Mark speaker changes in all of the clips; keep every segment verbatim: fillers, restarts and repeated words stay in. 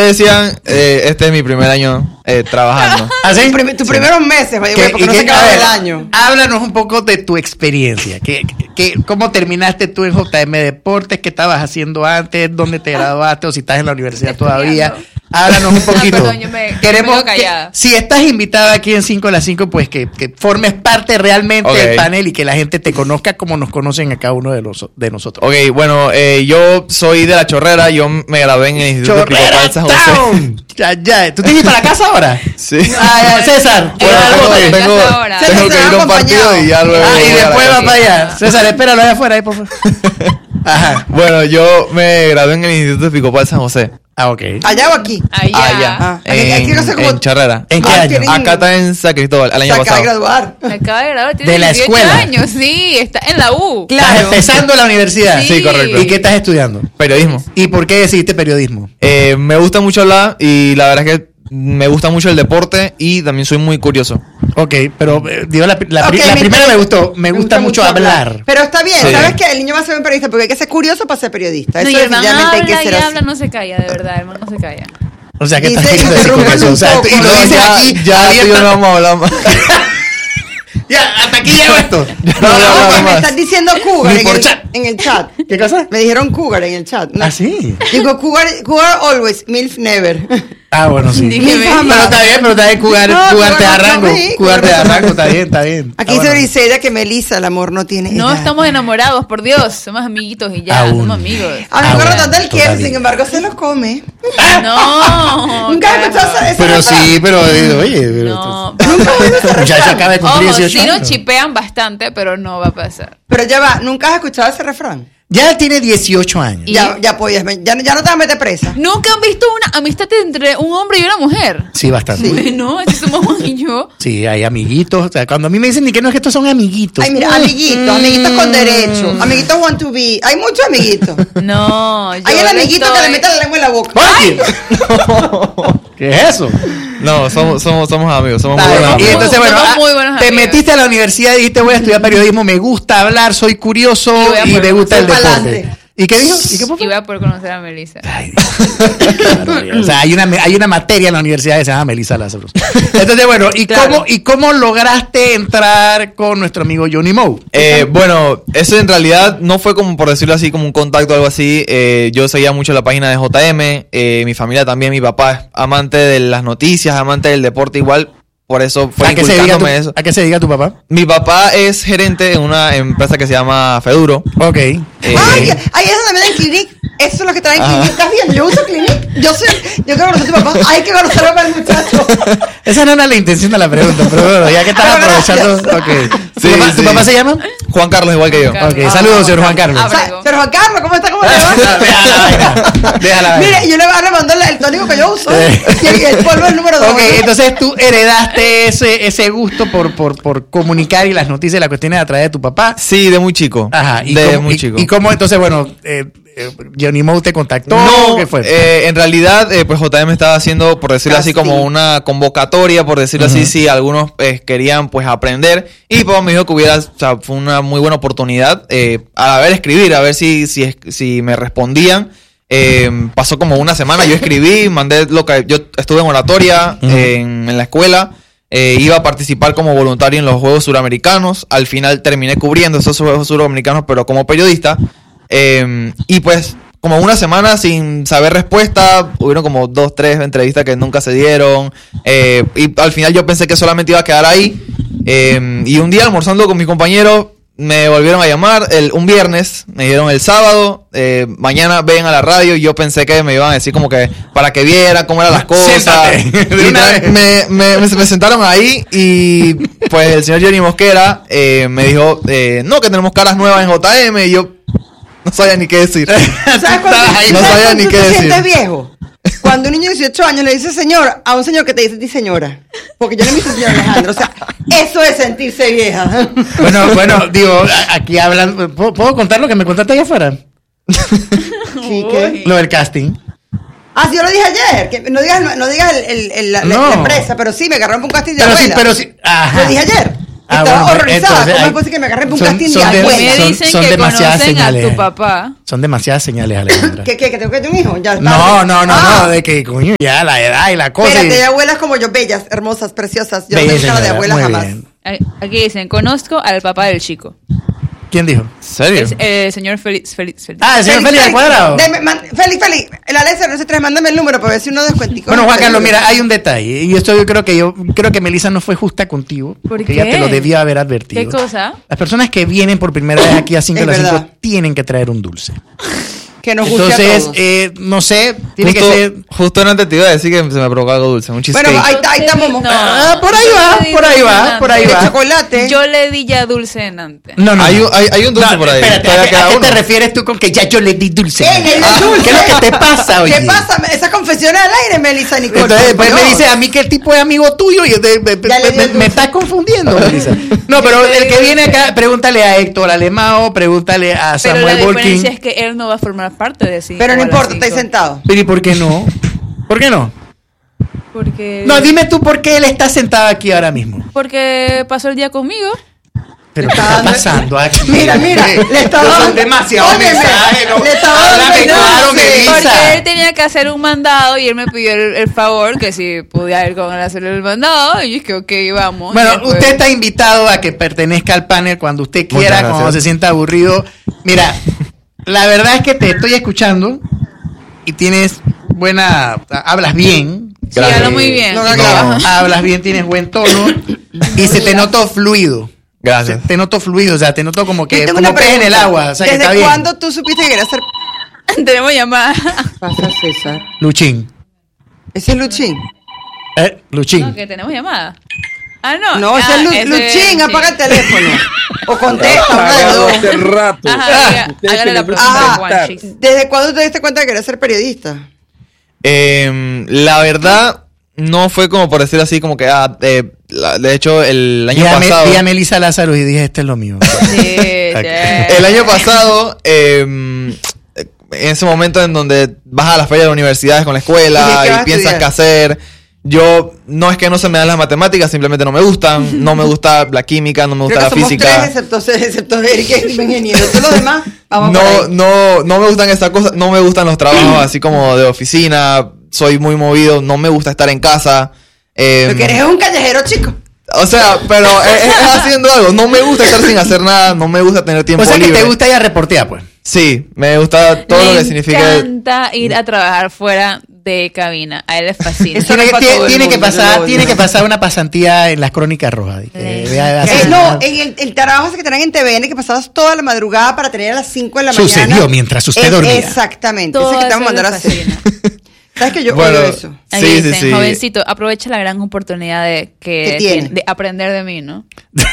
Speaker 1: decían, eh, este es mi primer año eh, trabajando.
Speaker 2: ¿Así?
Speaker 3: Tu prim- tus
Speaker 1: Sí.
Speaker 3: primeros meses, güey,
Speaker 2: ¿Qué-
Speaker 3: porque
Speaker 2: y
Speaker 3: no
Speaker 2: qué-
Speaker 3: se acaba
Speaker 2: a ver,
Speaker 3: el año.
Speaker 2: Háblanos un poco de tu experiencia. ¿Qué, qué, ¿Cómo terminaste tú en J M Deportes? ¿Qué estabas haciendo antes? ¿Dónde te graduaste? ¿O si estás en la universidad todavía? Háblanos un poquito.
Speaker 4: Ah, perdón, yo me-
Speaker 2: Queremos
Speaker 4: me quedo callada.
Speaker 2: que, si estás invitada aquí en cinco a las cinco, pues que, que formes parte realmente
Speaker 1: Ok.
Speaker 2: del panel y que la gente te conozca como nos conocen a cada uno de, los, de nosotros.
Speaker 1: Ok, bueno, eh, yo soy de La Chorrera, yo me gradué en el Instituto
Speaker 2: ¡Chorrera
Speaker 1: Episcopal San José.
Speaker 2: Town! Ya, ya. ¿Tú tienes que ir para la casa ahora?
Speaker 1: Sí.
Speaker 2: Ah, ya, César.
Speaker 1: Bueno,
Speaker 2: ya,
Speaker 1: tengo,
Speaker 2: algo de-
Speaker 4: ya
Speaker 1: tengo,
Speaker 4: está ahora.
Speaker 1: tengo
Speaker 3: César
Speaker 1: que
Speaker 3: se
Speaker 1: ir
Speaker 3: va
Speaker 1: a un partido
Speaker 3: acompañado.
Speaker 1: y ya luego.
Speaker 2: Ah, y
Speaker 1: voy a la
Speaker 2: después va
Speaker 1: casa.
Speaker 2: para allá. César, espéralo allá afuera, ahí, por favor. Ajá.
Speaker 1: Bueno, yo me gradué en el Instituto Episcopal San José.
Speaker 2: Ah, ok.
Speaker 3: ¿Allá o aquí?
Speaker 4: Allá.
Speaker 1: Allá.
Speaker 3: Ah, aquí-
Speaker 1: en,
Speaker 3: aquí no sé cómo-
Speaker 1: en Chorrera.
Speaker 2: ¿En qué
Speaker 3: Ah,
Speaker 2: año?
Speaker 3: tienen-
Speaker 1: Acá está en San Cristóbal, el
Speaker 3: Se
Speaker 1: año
Speaker 3: acaba de
Speaker 1: pasado.
Speaker 3: graduar.
Speaker 4: Me acaba de graduar, tiene
Speaker 2: ¿De la
Speaker 4: dieciocho
Speaker 2: escuela?
Speaker 4: años, sí, está en la U.
Speaker 2: Estás
Speaker 3: Claro.
Speaker 2: empezando la universidad.
Speaker 4: Sí.
Speaker 1: Sí, correcto.
Speaker 2: ¿Y qué estás estudiando?
Speaker 1: Periodismo.
Speaker 2: ¿Y por qué decidiste periodismo?
Speaker 1: Eh, me gusta mucho hablar y la verdad es que me gusta mucho el deporte y también soy muy curioso.
Speaker 2: Ok, pero eh, digo, la, la, pri-
Speaker 3: Ok,
Speaker 2: la
Speaker 3: me-
Speaker 2: primera me gustó. Me, gusta, mucho hablar.
Speaker 3: Pero está bien,
Speaker 1: Sí.
Speaker 3: ¿sabes qué? El niño va a ser un periodista porque hay que ser curioso para ser periodista.
Speaker 4: No,
Speaker 3: Eso
Speaker 4: y el man
Speaker 3: definitivamente hay que
Speaker 4: habla
Speaker 3: ser
Speaker 4: y
Speaker 3: así.
Speaker 4: habla, no se calla, de verdad, hermano, no se calla.
Speaker 2: O sea, ¿qué
Speaker 3: Dice,
Speaker 2: estás queriendo decir con
Speaker 3: interrúmpanme
Speaker 2: eso? O
Speaker 3: un
Speaker 2: sea,
Speaker 3: poco.
Speaker 2: y lo
Speaker 3: No,
Speaker 2: dices
Speaker 1: ya,
Speaker 2: aquí.
Speaker 1: ya tú y yo
Speaker 2: abierta-
Speaker 1: no vamos a hablar más.
Speaker 2: Ya, hasta aquí llego esto.
Speaker 1: No,
Speaker 3: No,
Speaker 1: no, no,
Speaker 3: porque
Speaker 1: no
Speaker 3: me
Speaker 1: más.
Speaker 3: estás diciendo cougar
Speaker 2: Ni
Speaker 3: en
Speaker 2: por
Speaker 3: el,
Speaker 2: chat.
Speaker 3: en el chat.
Speaker 2: ¿Qué cosa?
Speaker 3: Me dijeron cougar en el chat. No.
Speaker 2: ¿Ah, sí?
Speaker 3: Digo, cougar, cougar always, milf never.
Speaker 2: Ah, bueno, sí.
Speaker 4: Dije,
Speaker 3: Milf
Speaker 4: ve.
Speaker 3: jamás.
Speaker 2: Pero está bien, pero está bien jugar,
Speaker 3: No,
Speaker 2: jugarte
Speaker 3: pero
Speaker 2: a
Speaker 3: no,
Speaker 2: rango.
Speaker 3: sí,
Speaker 2: Jugarte a
Speaker 3: pero-
Speaker 2: rango, está bien, está bien.
Speaker 3: Aquí
Speaker 2: Ah,
Speaker 3: dice
Speaker 2: bueno.
Speaker 3: Briseida que Melissa, el amor no tiene
Speaker 4: No
Speaker 3: edad.
Speaker 4: estamos enamorados, por Dios, somos amiguitos y ya,
Speaker 2: Aún.
Speaker 4: somos amigos.
Speaker 3: A mí
Speaker 2: Ah,
Speaker 3: me
Speaker 2: bueno,
Speaker 3: acuerdo tanto el queso,
Speaker 2: todavía.
Speaker 3: sin embargo, se lo come.
Speaker 4: No.
Speaker 3: Nunca he
Speaker 4: carajo.
Speaker 3: escuchado esa- esa
Speaker 2: Pero
Speaker 3: refrán.
Speaker 2: sí, pero eh, oye, pero
Speaker 4: No.
Speaker 3: Nunca he oído ese
Speaker 2: muchacho
Speaker 3: refrán.
Speaker 2: acaba de cumplir
Speaker 4: Ojo,
Speaker 2: dieciocho
Speaker 4: sí nos
Speaker 2: años.
Speaker 4: chipean bastante, pero no va a pasar.
Speaker 3: Pero ya va, ¿nunca has escuchado ese refrán?
Speaker 2: Ya él tiene dieciocho años.
Speaker 4: ¿Y?
Speaker 3: Ya, ya podías, ya, ya no te vas a meter presa.
Speaker 4: ¿Nunca han visto una amistad entre un hombre y una mujer?
Speaker 2: Sí, bastante. Sí.
Speaker 4: Bueno, si somos Juan y yo.
Speaker 2: hay amiguitos. O sea, cuando a mí me dicen ni que no es que estos son amiguitos.
Speaker 3: Ay, mira, amiguitos, amiguitos con derecho, amiguitos want to be. Hay muchos amiguitos.
Speaker 4: No, yo
Speaker 3: Hay el
Speaker 4: le
Speaker 3: amiguito que le
Speaker 4: estoy-
Speaker 3: mete la lengua en la boca.
Speaker 2: ¡Oye! ¿Qué es eso?
Speaker 1: No, somos, somos, somos amigos, somos
Speaker 2: Está
Speaker 1: muy
Speaker 2: bien.
Speaker 1: buenos
Speaker 2: Y
Speaker 1: amigos.
Speaker 2: entonces, bueno,
Speaker 4: Somos
Speaker 2: ah,
Speaker 4: muy buenos
Speaker 2: te
Speaker 4: amigos.
Speaker 2: metiste a la universidad y dijiste voy a estudiar periodismo, me gusta hablar, soy curioso
Speaker 4: Y voy a
Speaker 2: y,
Speaker 4: poder
Speaker 2: me gusta el
Speaker 3: conocer
Speaker 2: deporte.
Speaker 3: pa'lante.
Speaker 2: ¿Y qué dijo? ¿Y qué
Speaker 4: Y
Speaker 2: fue?
Speaker 4: voy a poder conocer a Melissa.
Speaker 2: Ay, Dios. O sea, hay una, hay una materia en la universidad que se llama Melissa Lázaro. Entonces, bueno, ¿y,
Speaker 3: Claro.
Speaker 2: cómo, ¿y cómo lograste entrar con nuestro amigo Johnny Moe?
Speaker 1: Eh, bueno, eso en realidad no fue como por decirlo así, como un contacto o algo así. Eh, yo seguía mucho la página de J M, eh, mi familia también, mi papá es amante de las noticias, amante del deporte igual, por eso fue
Speaker 2: ¿A qué, se dedica tu,
Speaker 1: inculcándome eso.
Speaker 2: ¿A qué se dedica tu papá?
Speaker 1: Mi papá es gerente en una empresa que se llama Feduro.
Speaker 2: Ok.
Speaker 1: Eh,
Speaker 3: Ay, ay, eso también en Clinic. Eso es lo que traen
Speaker 1: Ajá.
Speaker 3: Clinic. ¿Estás bien? Yo uso Clinic. Yo soy, yo quiero conocer a tu papá. Hay que conocerlo para el muchacho.
Speaker 2: Esa no era la intención de la pregunta, pero bueno, ya que estás
Speaker 3: Pero
Speaker 2: aprovechando.
Speaker 3: gracias.
Speaker 2: Ok.
Speaker 1: Sí,
Speaker 2: ¿Tu, papá, tu
Speaker 1: sí.
Speaker 2: papá se llama?
Speaker 1: Juan Carlos, igual que yo.
Speaker 4: Juan Carlos.
Speaker 2: Ok, saludos, señor Juan Carlos.
Speaker 4: Ah,
Speaker 3: O sea, pero Juan Carlos, ¿cómo está? ¿Cómo le va?
Speaker 2: Déjala, déjala.
Speaker 3: Mire, yo le voy a mandar el tónico que yo uso.
Speaker 2: Eh.
Speaker 3: Y el, el polvo es el número dos.
Speaker 2: Ok, entonces tú heredaste ese, ese gusto por, por, por comunicar y las noticias y las cuestiones a través de tu papá.
Speaker 1: Sí, de muy chico.
Speaker 2: Ajá. ¿Y
Speaker 1: de
Speaker 2: cómo,
Speaker 1: muy
Speaker 2: y-
Speaker 1: chico.
Speaker 2: ¿Y cómo entonces, bueno, eh, eh, Johnny Moe te contactó?
Speaker 1: No,
Speaker 2: ¿Qué fue?
Speaker 1: eh, en realidad, eh, pues J M estaba haciendo, por decirlo así,
Speaker 3: Casting.
Speaker 1: como una convocatoria, por decirlo
Speaker 2: Ujú.
Speaker 1: así, si algunos eh, querían pues aprender. Y pues me dijo que hubiera, o sea, fue una muy buena oportunidad eh, a ver escribir, a ver si, si, es- si me respondían. Eh, pasó como una semana, yo escribí, mandé lo que yo estuve en oratoria
Speaker 2: Ujú.
Speaker 1: eh, en, en la escuela. Eh, iba a participar como voluntario en los Juegos Suramericanos. Al final terminé cubriendo esos Juegos Suramericanos, pero como periodista. Eh, y pues, como una semana sin saber respuesta, hubieron como dos, tres entrevistas que nunca se dieron. Eh, y al final yo pensé que solamente iba a quedar ahí. Eh, y un día almorzando con mis compañeros, me volvieron a llamar el, un viernes, me dijeron el sábado, eh, mañana ven a la radio, y yo pensé que me iban a decir como que para que viera cómo eran las cosas.
Speaker 2: Siéntate, de una
Speaker 1: Literal,
Speaker 2: vez.
Speaker 1: me, me, me, me sentaron ahí y pues el señor Johnny Mosquera eh, me dijo, eh, no, que tenemos caras nuevas en J M, y yo no sabía ni qué decir.
Speaker 3: ¿Sabes cuándo,
Speaker 2: ahí,
Speaker 1: no
Speaker 3: ¿sabes
Speaker 1: sabía
Speaker 3: cuándo
Speaker 1: ni
Speaker 3: tú
Speaker 1: qué
Speaker 3: te
Speaker 1: decir.
Speaker 3: sientes viejo? Cuando un niño de dieciocho años le dice señor a un señor que te dice ti señora. Porque yo le dije señor Alejandro. O sea, eso es sentirse vieja.
Speaker 2: Bueno, bueno, digo, a- aquí hablan. ¿Puedo, puedo contar lo que me contaste allá afuera?
Speaker 3: Sí, ¿qué?
Speaker 2: Lo del casting.
Speaker 3: Ah, sí, yo lo dije ayer. Que no digas, no digas el, el- el- la,
Speaker 2: No.
Speaker 3: la empresa, pero sí, me agarraron por un casting de
Speaker 2: Pero sí,
Speaker 3: abuela.
Speaker 2: pero sí. Ajá.
Speaker 3: Lo dije ayer.
Speaker 2: Ah,
Speaker 3: Estaba
Speaker 2: bueno,
Speaker 3: horrorizada.
Speaker 2: entonces,
Speaker 3: ¿Cómo
Speaker 2: hay-
Speaker 3: es posible que me agarren un
Speaker 2: son-
Speaker 3: casting
Speaker 2: son
Speaker 3: de
Speaker 2: de-
Speaker 3: abuela?
Speaker 4: Me
Speaker 2: son-
Speaker 4: dicen
Speaker 2: son
Speaker 4: que
Speaker 2: demasiadas
Speaker 4: conocen
Speaker 2: señales.
Speaker 4: a tu papá.
Speaker 2: Son demasiadas señales, Alejandra.
Speaker 3: ¿Qué, qué, que tengo que tener un hijo? Ya,
Speaker 2: No,
Speaker 3: tarde.
Speaker 2: no, no,
Speaker 3: Ah,
Speaker 2: no, de que, coño, ya la edad y la cosa.
Speaker 3: Espérate,
Speaker 2: y-
Speaker 3: hay abuelas como yo, bellas, hermosas, preciosas. Yo no
Speaker 2: Bella
Speaker 3: tengo cara de
Speaker 2: señora,
Speaker 3: abuela
Speaker 2: muy
Speaker 3: jamás.
Speaker 2: bien.
Speaker 4: Aquí dicen, conozco al papá del chico.
Speaker 2: ¿Quién dijo?
Speaker 1: ¿En serio?
Speaker 4: Es el señor Félix. Félix, Félix.
Speaker 2: Ah, el señor Félix al cuadrado.
Speaker 3: Deme, man, Félix, Félix, el Alexa cero tres, mándame el número para ver si uno descuentico.
Speaker 2: Bueno, Juan Carlos, mira, hay un detalle. Y esto yo creo que yo creo que Melissa no fue justa contigo.
Speaker 4: ¿Por
Speaker 2: porque
Speaker 4: qué?
Speaker 2: ella te lo debía haber advertido.
Speaker 4: ¿Qué cosa?
Speaker 2: Las personas que vienen por primera vez aquí a cinco
Speaker 3: Es
Speaker 2: de las
Speaker 3: verdad.
Speaker 2: cinco tienen que traer un dulce.
Speaker 3: Que nos guste a
Speaker 2: Entonces,
Speaker 3: todos.
Speaker 2: eh, no sé, tiene
Speaker 1: Justo,
Speaker 2: que ser...
Speaker 1: justo antes te iba a decir que se me provocó algo dulce. Un cheesecake.
Speaker 3: Bueno, ahí está, ahí está, Momo.
Speaker 4: No.
Speaker 2: Ah, por ahí
Speaker 4: Yo
Speaker 2: va,
Speaker 4: le di
Speaker 2: por ahí va,
Speaker 4: dulce
Speaker 2: por ahí
Speaker 3: De
Speaker 2: va.
Speaker 3: chocolate.
Speaker 4: Yo le di ya dulce en antes.
Speaker 2: No, no,
Speaker 1: Hay
Speaker 2: no.
Speaker 1: un- hay- hay un dulce
Speaker 2: No,
Speaker 1: por ahí.
Speaker 2: Espérate,
Speaker 1: Todavía
Speaker 2: ¿a, qué-
Speaker 1: queda
Speaker 2: a qué
Speaker 1: uno.
Speaker 2: te refieres tú con que ya yo le di dulce?
Speaker 3: ¡Ey, le di
Speaker 2: Ah,
Speaker 3: dulce!
Speaker 2: ¿Qué es lo que te pasa, oye?
Speaker 3: ¿Qué pasa? Esa confesión al aire, Melissa Nicole.
Speaker 2: Entonces después
Speaker 3: por
Speaker 2: me
Speaker 3: Dios.
Speaker 2: dice a mí que el tipo es amigo tuyo y yo te- me,
Speaker 3: Ya le
Speaker 2: me-
Speaker 3: di
Speaker 2: me-
Speaker 3: el dulce.
Speaker 2: me estás confundiendo, Melissa. No, pero
Speaker 4: Yo le
Speaker 2: el
Speaker 4: di
Speaker 2: que viene
Speaker 4: dulce.
Speaker 2: acá, pregúntale a Héctor Alemao, pregúntale a
Speaker 4: Pero la
Speaker 2: Samuel
Speaker 4: diferencia
Speaker 2: Volkin.
Speaker 4: es que él no va a formar parte de sí.
Speaker 3: Pero no importa, está ahí sentado.
Speaker 2: Pero ¿y por qué no? ¿Por qué no?
Speaker 4: Porque.
Speaker 2: No, dime tú por qué él está sentado aquí ahora mismo.
Speaker 4: Porque pasó el día conmigo.
Speaker 2: Pero ¿qué
Speaker 3: está
Speaker 2: está
Speaker 3: dando-
Speaker 2: pasando aquí?
Speaker 3: Mira, mira, le está
Speaker 2: No
Speaker 3: dando-
Speaker 2: son demasiados
Speaker 3: Óyeme,
Speaker 2: mensajes, ¿no?
Speaker 3: le está dando
Speaker 2: Háblame
Speaker 3: el
Speaker 2: claro,
Speaker 3: dulce.
Speaker 2: Melissa.
Speaker 4: Porque él tenía que hacer un mandado y él me pidió el, el favor que si podía ir con él a hacer el mandado. Y yo dije, ok, vamos. Y
Speaker 2: Bueno,
Speaker 4: después-
Speaker 2: usted está invitado a que pertenezca al panel cuando usted
Speaker 1: Muchas
Speaker 2: quiera,
Speaker 1: gracias.
Speaker 2: cuando se sienta aburrido. Mira, la verdad es que te estoy escuchando y tienes buena, hablas bien.
Speaker 4: Sí, hablo muy bien.
Speaker 3: No, no,
Speaker 2: No,
Speaker 3: claro.
Speaker 2: hablas bien, tienes buen tono y se te notó fluido.
Speaker 1: Gracias.
Speaker 2: Se- te noto fluido, o sea, te noto como
Speaker 3: Yo
Speaker 2: que
Speaker 3: tengo
Speaker 2: como
Speaker 3: una
Speaker 2: pez en el
Speaker 3: pregunta.
Speaker 2: agua, o sea, que está
Speaker 3: ¿Desde
Speaker 2: bien.
Speaker 3: cuándo tú supiste que querías ser...
Speaker 4: Tenemos llamada.
Speaker 3: Pasa, César.
Speaker 2: Luchín.
Speaker 3: Ese es Luchín.
Speaker 2: Eh, Luchín.
Speaker 4: No, que tenemos llamada. Ah, no.
Speaker 3: No, ese
Speaker 4: ah,
Speaker 3: es Lu-
Speaker 4: ese
Speaker 3: Luchín,
Speaker 4: sí.
Speaker 3: apaga el teléfono. O contesta, una de
Speaker 5: Apagado
Speaker 3: dos.
Speaker 5: hace rato.
Speaker 4: Ajá, diga,
Speaker 5: Ustedes
Speaker 4: hágale la
Speaker 5: tienen que
Speaker 4: pregunta de
Speaker 3: Ajá.
Speaker 4: Juanchis.
Speaker 3: ¿Desde cuándo te diste cuenta que querías ser periodista?
Speaker 1: Eh, la verdad, no fue como por decir así, como que, ah, eh, la- de hecho, el año
Speaker 2: Vi a, Me-
Speaker 1: pasado.
Speaker 2: vi a Melissa Lázaro y dije, este es lo mío.
Speaker 4: Sí, sí.
Speaker 1: El año pasado, eh, en ese momento en donde vas a la feria de universidades con la
Speaker 3: ¿Y qué
Speaker 1: escuela
Speaker 3: vas a
Speaker 1: y, piensas
Speaker 3: estudiar?
Speaker 1: qué hacer, yo no es que no se me dan las matemáticas, simplemente no me gustan, no me gusta la química, no me
Speaker 3: Creo
Speaker 1: gusta
Speaker 3: que
Speaker 1: la
Speaker 3: somos
Speaker 1: física.
Speaker 3: tres, excepto, excepto Eric, que es ingeniero. Todos los demás, vamos por
Speaker 1: No,
Speaker 3: ahí.
Speaker 1: no, no me gustan esas cosas, no me gustan los trabajos así como de oficina, soy muy movido, no me gusta estar en casa. eh,
Speaker 3: Lo que eres es un callejero, chico.
Speaker 1: O sea, pero es, es haciendo algo, no me gusta estar sin hacer nada, no me gusta tener tiempo
Speaker 2: O sea que
Speaker 1: libre.
Speaker 2: te gusta ir a reportear, pues.
Speaker 1: Sí, me gusta todo
Speaker 4: Le
Speaker 1: lo que significa.
Speaker 4: Me encanta ir a trabajar fuera de cabina. A él le fascina.
Speaker 3: Eso
Speaker 2: Tiene,
Speaker 3: no es
Speaker 2: que-
Speaker 3: para
Speaker 2: tiene-
Speaker 3: todo el
Speaker 2: tiene que
Speaker 3: mundo, yo
Speaker 2: pasar,
Speaker 3: lo
Speaker 2: tiene
Speaker 3: odio.
Speaker 2: que pasar una pasantía en las Crónicas Rojas. de que
Speaker 4: Eh,
Speaker 2: vea-
Speaker 3: Eh,
Speaker 2: hace-
Speaker 3: no, en el, el trabajo ese que tenían en T V N, que pasabas toda la madrugada para tener a las cinco de la
Speaker 2: Sucedió
Speaker 3: mañana.
Speaker 2: mientras usted
Speaker 3: Es-
Speaker 2: dormía.
Speaker 3: Exactamente.
Speaker 4: Todo
Speaker 3: Ese que te
Speaker 4: eso
Speaker 3: vamos a mandar a
Speaker 4: le
Speaker 3: hacer.
Speaker 4: fascina.
Speaker 3: ¿Sabes que yo
Speaker 1: Bueno,
Speaker 3: odio eso?
Speaker 4: Ahí
Speaker 1: Sí, sí,
Speaker 4: dicen,
Speaker 1: sí.
Speaker 4: jovencito, aprovecha la gran oportunidad de que
Speaker 3: ¿Qué tiene?
Speaker 4: de aprender de mí, ¿no?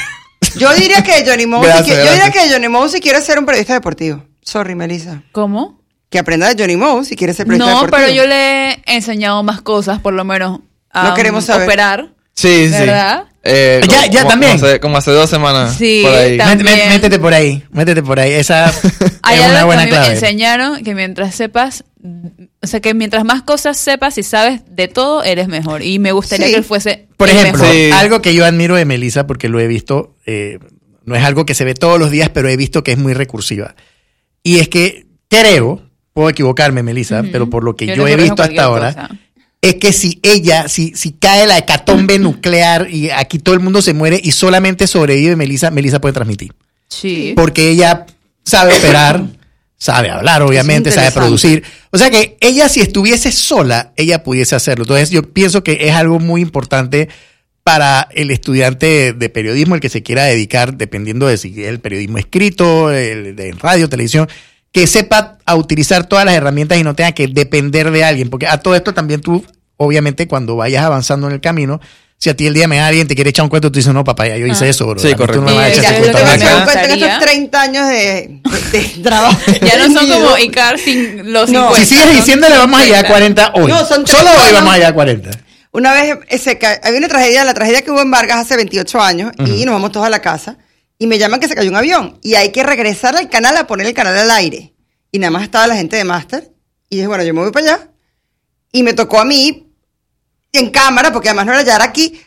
Speaker 3: Yo diría que Johnny Moe,
Speaker 1: Gracias,
Speaker 3: si qui- yo diría
Speaker 1: gracias.
Speaker 3: que Johnny Moe si quiere ser un periodista deportivo. Sorry, Melissa.
Speaker 4: ¿Cómo?
Speaker 3: Que aprenda de Johnny Moe si quiere ser periodista
Speaker 4: No,
Speaker 3: deportivo.
Speaker 4: pero yo le he enseñado más cosas, por lo menos.
Speaker 3: No
Speaker 4: um,
Speaker 3: queremos saber.
Speaker 4: Operar.
Speaker 1: Sí, sí.
Speaker 4: ¿Verdad?
Speaker 1: Eh,
Speaker 2: Ya,
Speaker 1: como-
Speaker 2: ya
Speaker 1: como-
Speaker 2: también.
Speaker 1: Como hace, como hace dos semanas.
Speaker 4: Sí,
Speaker 1: por ahí.
Speaker 4: tam-
Speaker 2: Mét- mét-
Speaker 4: también.
Speaker 2: Métete por ahí, métete por ahí. Esa
Speaker 4: Hay
Speaker 2: es una
Speaker 4: algo que
Speaker 2: buena
Speaker 4: a mí
Speaker 2: clave.
Speaker 4: me enseñaron que mientras sepas, o sea, que mientras más cosas sepas y sabes de todo, eres mejor. Y me gustaría
Speaker 3: Sí.
Speaker 4: que él fuese
Speaker 2: Por
Speaker 4: el
Speaker 2: ejemplo,
Speaker 4: mejor.
Speaker 1: Sí.
Speaker 2: algo que yo admiro de Melissa, porque lo he visto, eh, no es algo que se ve todos los días, pero he visto que es muy recursiva. Y es que creo, puedo equivocarme, Melissa,
Speaker 4: Ujú.
Speaker 2: pero por lo que
Speaker 4: Yo
Speaker 2: yo,
Speaker 4: le
Speaker 2: he
Speaker 4: corrijo
Speaker 2: visto hasta
Speaker 4: cualquier
Speaker 2: ahora,
Speaker 4: cosa.
Speaker 2: es que si ella, si, si cae la hecatombe nuclear y aquí todo el mundo se muere y solamente sobrevive Melissa, Melissa puede transmitir.
Speaker 4: Sí.
Speaker 2: Porque ella sabe operar, sabe hablar, obviamente, sabe
Speaker 3: interesante.
Speaker 2: producir. O sea que ella, si estuviese sola, ella pudiese hacerlo. Entonces, yo pienso que es algo muy importante para el estudiante de periodismo, el que se quiera dedicar, dependiendo de si es el periodismo escrito, el de radio, televisión, que sepa a utilizar todas las herramientas y no tenga que depender de alguien. Porque a todo esto también tú, obviamente, cuando vayas avanzando en el camino, si a ti el día me alguien te quiere echar un cuento, tú dices, no, papá, ya yo hice
Speaker 4: Ah.
Speaker 2: eso, bro.
Speaker 1: Sí,
Speaker 2: A mí tú
Speaker 1: correcto.
Speaker 2: no me vas a
Speaker 4: Sí,
Speaker 2: echar
Speaker 4: ya
Speaker 2: ese
Speaker 4: es lo
Speaker 2: cuento
Speaker 4: que
Speaker 2: a
Speaker 3: Te
Speaker 2: mí.
Speaker 3: vas a
Speaker 4: me
Speaker 3: dar cuenta en
Speaker 4: gustaría.
Speaker 3: estos treinta años de, de, de trabajo.
Speaker 4: Ya no son
Speaker 3: Nido.
Speaker 4: como Icar sin los
Speaker 3: No.
Speaker 4: cincuenta.
Speaker 2: Si sigues
Speaker 4: son
Speaker 2: diciéndole, vamos a llegar a
Speaker 4: cincuenta.
Speaker 2: cuarenta hoy.
Speaker 3: No, son
Speaker 2: Solo
Speaker 3: treinta,
Speaker 2: hoy
Speaker 3: ¿no?
Speaker 2: vamos a llegar a cuarenta.
Speaker 3: Una vez eh, se ca- había una tragedia, la tragedia que hubo en Vargas hace veintiocho años, y nos vamos todos a la casa, y me llaman que se cayó un avión, y hay que regresar al canal a poner el canal al aire. Y nada más estaba la gente de Master, y dije, bueno, yo me voy para allá, y me tocó a mí, en cámara, porque además no era ya era aquí,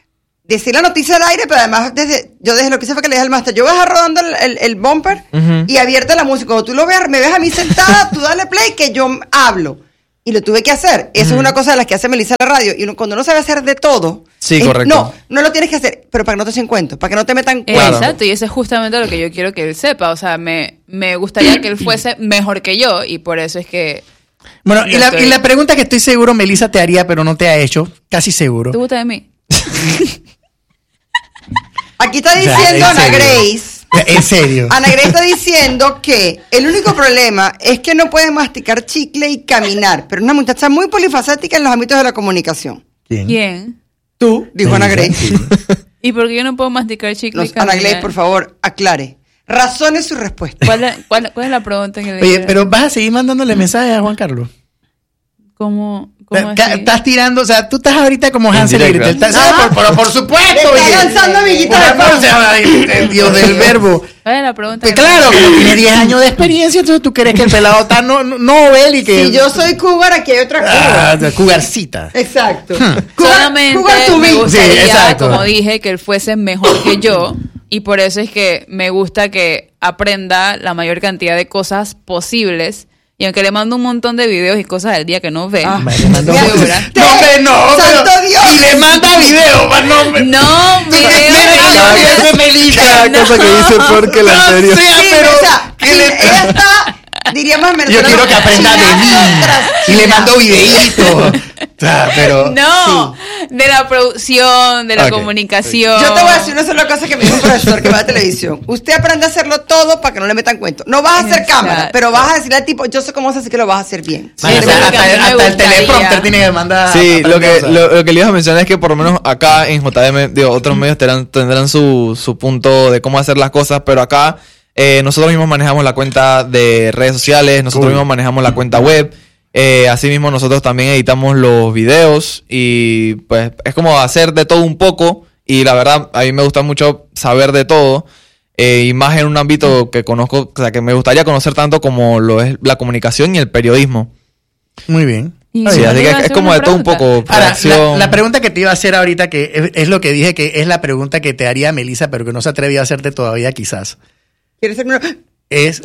Speaker 3: decir la noticia al aire, pero además desde yo desde lo que hice fue que le dije al máster, yo voy a dejar rodando el, el, el bumper uh-huh. y abierta la música. Cuando tú lo veas, me ves a mí sentada, tú dale play que yo hablo. Y lo tuve que hacer. Eso uh-huh. es una cosa de las que hace Melissa en la radio. Y uno, cuando uno sabe hacer de todo...
Speaker 1: Sí,
Speaker 3: es,
Speaker 1: correcto.
Speaker 3: No, no lo tienes que hacer, pero para que no te echen cuentos, para que no te metan cuentos.
Speaker 4: Exacto, y eso es justamente lo que yo quiero que él sepa. O sea, me, me gustaría que él fuese mejor que yo y por eso es que...
Speaker 2: Bueno, y la, estoy... y la pregunta que estoy seguro Melissa te haría, pero no te ha hecho, casi seguro.
Speaker 4: ¿Te gusta de mí?
Speaker 3: Aquí está diciendo
Speaker 2: ya,
Speaker 3: Ana Grace...
Speaker 2: En serio.
Speaker 3: Ana Grace está diciendo que el único problema es que no puede masticar chicle y caminar, pero es una muchacha muy polifacética en los ámbitos de la comunicación.
Speaker 2: ¿Quién?
Speaker 4: ¿Quién?
Speaker 3: Tú, dijo Ana Grace.
Speaker 4: ¿Y por qué yo no puedo masticar chicle
Speaker 3: Los,
Speaker 4: y caminar?
Speaker 3: Ana Grace, por favor, aclare. Razone su respuesta.
Speaker 4: ¿Cuál es, cuál, cuál es la pregunta que le
Speaker 2: Oye,
Speaker 4: quiero?
Speaker 2: pero vas a seguir mandándole mensajes a Juan Carlos.
Speaker 4: ¿Cómo, cómo
Speaker 2: T-
Speaker 4: así?
Speaker 2: Estás tirando, o sea, tú estás ahorita como Hansel y Gretel. Estás-
Speaker 3: Ah.
Speaker 2: por, por, por supuesto.
Speaker 3: Le está
Speaker 2: oye.
Speaker 3: lanzando amiguitas de
Speaker 2: Por amor,
Speaker 3: pan.
Speaker 2: o sea, ay, el Dios del verbo.
Speaker 4: ¿Cuál es la pregunta?
Speaker 2: Pues
Speaker 4: que
Speaker 2: claro,
Speaker 4: me-
Speaker 2: como tiene diez años de experiencia, entonces tú crees que el pelado está no, no, novel y que...
Speaker 3: Si yo soy cougar, aquí hay otra
Speaker 2: Ah,
Speaker 3: cougar.
Speaker 2: cougarcita.
Speaker 3: Exacto.
Speaker 4: Solamente
Speaker 3: cougar to
Speaker 4: me
Speaker 3: be.
Speaker 4: gustaría,
Speaker 2: Sí, exacto.
Speaker 4: como dije, que él fuese mejor que yo y por eso es que me gusta que aprenda la mayor cantidad de cosas posibles y aunque le mando un montón de videos y cosas del día que no ve,
Speaker 3: Ah.
Speaker 2: Le mando-
Speaker 3: Mira,
Speaker 4: segura.
Speaker 3: usted,
Speaker 2: No, hombre, no,
Speaker 3: ¡santo
Speaker 2: pero-
Speaker 3: Dios!
Speaker 2: Y le manda video, man, no, hombre.
Speaker 4: no
Speaker 2: Mira,
Speaker 4: videos
Speaker 2: mira,
Speaker 4: de-
Speaker 2: mira, Melissa.
Speaker 1: Cada cosa que dice peor que la
Speaker 2: No
Speaker 1: anterior.
Speaker 2: sea,
Speaker 3: Sí,
Speaker 2: pero-
Speaker 3: o sea,
Speaker 2: ¿qué
Speaker 3: sí,
Speaker 2: le-
Speaker 3: ella está, diríamos en
Speaker 2: Yo
Speaker 3: Venezuela,
Speaker 2: quiero que aprenda de mí.
Speaker 3: tras
Speaker 2: Y le
Speaker 3: China.
Speaker 2: mando videitos. O sea, pero...
Speaker 4: no, de la producción, de la
Speaker 2: Ok.
Speaker 4: comunicación.
Speaker 3: Yo te voy a decir una sola cosa que me dijo un profesor que va a televisión. Usted aprende a hacerlo todo para que no le metan cuento. No vas a hacer
Speaker 4: Exacto.
Speaker 3: cámara, pero vas a decirle al tipo, yo sé cómo se hace que lo vas a hacer bien.
Speaker 2: Man,
Speaker 4: Sí,
Speaker 2: o sea,
Speaker 4: pero que a mí
Speaker 2: hasta,
Speaker 4: me
Speaker 2: hasta el
Speaker 4: gustaría.
Speaker 2: teleprompter tiene que mandar...
Speaker 1: Sí, lo que,
Speaker 2: o sea.
Speaker 1: lo, lo que le iba a mencionar es que por lo menos acá en J M, digo, otros medios tendrán, tendrán su, su punto de cómo hacer las cosas, pero acá eh, nosotros mismos manejamos la cuenta de redes sociales, nosotros
Speaker 2: Cool.
Speaker 1: mismos manejamos la cuenta web, eh, asimismo nosotros también editamos los videos y pues es como hacer de todo un poco y la verdad a mí me gusta mucho saber de todo. Eh, y más en un ámbito que conozco, o sea, que me gustaría conocer tanto como lo es la comunicación y el periodismo.
Speaker 2: Muy bien.
Speaker 4: Y-
Speaker 2: Está
Speaker 1: Sí,
Speaker 2: bien.
Speaker 1: así
Speaker 4: Yo
Speaker 1: que
Speaker 4: iba a
Speaker 1: es
Speaker 4: hacer
Speaker 1: como
Speaker 4: una
Speaker 1: de todo un
Speaker 4: pregunta.
Speaker 1: poco.
Speaker 2: Ahora,
Speaker 1: redacción.
Speaker 2: la, la pregunta que te iba a hacer ahorita, que es, es lo que dije, que es la pregunta que te haría Melissa, pero que no se atrevía a hacerte todavía quizás,
Speaker 3: ¿Quieres hacerme una-
Speaker 2: es...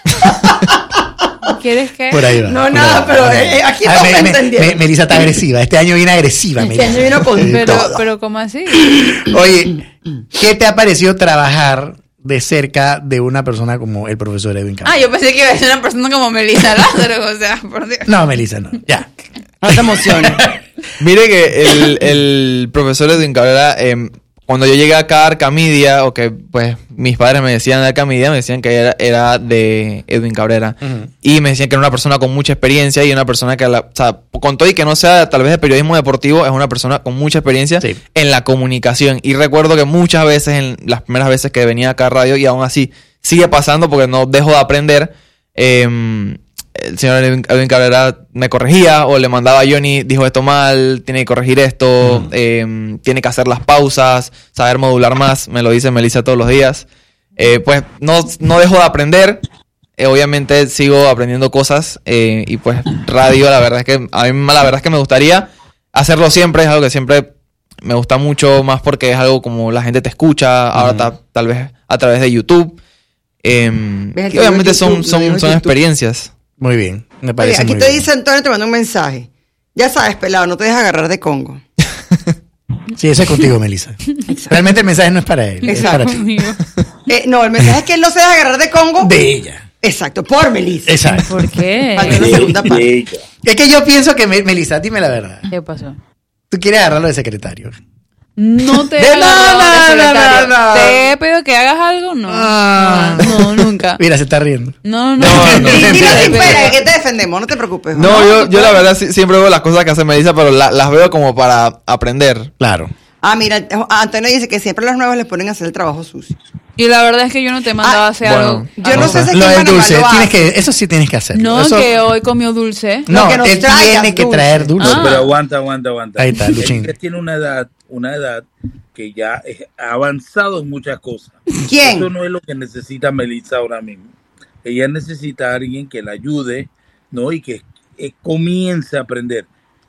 Speaker 4: ¿Quieres que?
Speaker 2: Por ahí va.
Speaker 3: No,
Speaker 2: por
Speaker 3: nada,
Speaker 2: ahí va,
Speaker 3: pero,
Speaker 2: por ahí va.
Speaker 3: eh, aquí
Speaker 2: Ah,
Speaker 3: todos
Speaker 2: me-
Speaker 3: me
Speaker 2: me-
Speaker 3: entendieron.
Speaker 2: me- Melissa está agresiva. Este año viene agresiva,
Speaker 3: Este
Speaker 2: Melissa.
Speaker 3: año vino con
Speaker 4: Pero,
Speaker 3: todo.
Speaker 4: pero ¿cómo así?
Speaker 2: Oye, ¿qué te ha parecido trabajar de cerca de una persona como el profesor Edwin Cabrera?
Speaker 4: Ah, yo pensé que iba a ser una persona como Melissa Lázaro, o sea, por Dios.
Speaker 2: No, Melissa, no. Ya.
Speaker 3: No te emociones.
Speaker 1: Mire que el, el profesor Edwin Cabrera, eh, cuando yo llegué acá a Arcamedia, o que pues mis padres me decían de Arcamedia, me decían que era, era de Edwin Cabrera.
Speaker 2: Ujú.
Speaker 1: Y me decían que era una persona con mucha experiencia y una persona que, la, o sea, con todo y que no sea tal vez de periodismo deportivo, es una persona con mucha experiencia
Speaker 2: Sí.
Speaker 1: en la comunicación. Y recuerdo que muchas veces, en las primeras veces que venía acá a radio, y aún así sigue pasando porque no dejo de aprender, eh, el señor Edwin, Edwin Cabrera me corregía o le mandaba a Johnny, dijo esto mal, tiene que corregir esto, eh, tiene que hacer las pausas, saber modular más, me lo dice Melissa todos los días. Eh, pues no, no dejo de aprender, eh, obviamente sigo aprendiendo cosas eh, y pues radio, la verdad es que a mí la verdad es que me gustaría hacerlo siempre, es algo que siempre me gusta mucho más porque es algo como la gente te escucha, ahora ta- tal vez a través de YouTube. Eh,
Speaker 3: ¿Ves? El
Speaker 1: y obviamente
Speaker 3: que dijo
Speaker 1: son,
Speaker 3: YouTube, lo dijo
Speaker 1: son, son
Speaker 3: YouTube.
Speaker 1: experiencias.
Speaker 2: Muy bien. Me
Speaker 3: Oye,
Speaker 2: parece
Speaker 3: aquí
Speaker 2: muy
Speaker 3: te
Speaker 2: bien.
Speaker 3: dice Antonio, te mando un mensaje. Ya sabes, pelado, no te dejes agarrar de Congo.
Speaker 2: Sí, eso es contigo, Melissa. Realmente el mensaje no es para él. Es para
Speaker 3: Exacto.
Speaker 2: ti.
Speaker 4: Conmigo.
Speaker 3: Eh, no, el mensaje es que él no se deja agarrar de Congo.
Speaker 2: De ella.
Speaker 3: Exacto, por Melissa.
Speaker 2: Exacto.
Speaker 4: ¿Por qué?
Speaker 3: Falta una segunda parte.
Speaker 2: Es que yo pienso que, Me- Melissa, dime la verdad.
Speaker 4: ¿Qué pasó?
Speaker 2: Tú quieres agarrarlo de secretario.
Speaker 4: No te
Speaker 2: De
Speaker 4: he agarrado
Speaker 2: nada,
Speaker 4: de secretario.
Speaker 2: no, no, no.
Speaker 4: ¿Te he pedido que hagas algo? No.
Speaker 2: Ah.
Speaker 4: No, nunca.
Speaker 2: Mira, se está riendo.
Speaker 4: No, no.
Speaker 1: No, no.
Speaker 3: Y
Speaker 4: Te he
Speaker 3: tira sin
Speaker 4: pedido.
Speaker 3: pena, que te defendemos, no te preocupes.
Speaker 1: No, yo, yo la verdad sí- siempre veo las cosas que hace Melissa, pero la- las veo como para aprender.
Speaker 2: Claro.
Speaker 3: Ah, mira, Antonio dice que siempre a los nuevos les ponen a hacer el trabajo sucio.
Speaker 4: Y la verdad es que yo no te he mandado
Speaker 3: Ah,
Speaker 4: a hacer
Speaker 1: bueno.
Speaker 4: algo.
Speaker 3: Yo no sé si
Speaker 2: Lo
Speaker 3: aquí
Speaker 2: del
Speaker 3: en Panamá
Speaker 2: dulce,
Speaker 3: lo
Speaker 2: tienes
Speaker 3: hacen.
Speaker 2: que, eso sí tienes que hacerlo.
Speaker 4: No,
Speaker 2: Eso-
Speaker 4: que hoy comió dulce.
Speaker 2: no,
Speaker 3: No, que nos
Speaker 2: él
Speaker 3: traigas
Speaker 2: tiene que
Speaker 3: dulce.
Speaker 2: traer dulce.
Speaker 4: Ah.
Speaker 5: Pero aguanta, aguanta, aguanta.
Speaker 2: Ahí está, Luchín.
Speaker 5: Ella tiene una edad, una edad que ya es- ha avanzado en muchas cosas.
Speaker 3: ¿Quién?
Speaker 5: Eso no es lo que necesita Melissa ahora mismo. Ella necesita a alguien que la ayude, ¿no? Y que eh, comience a aprender.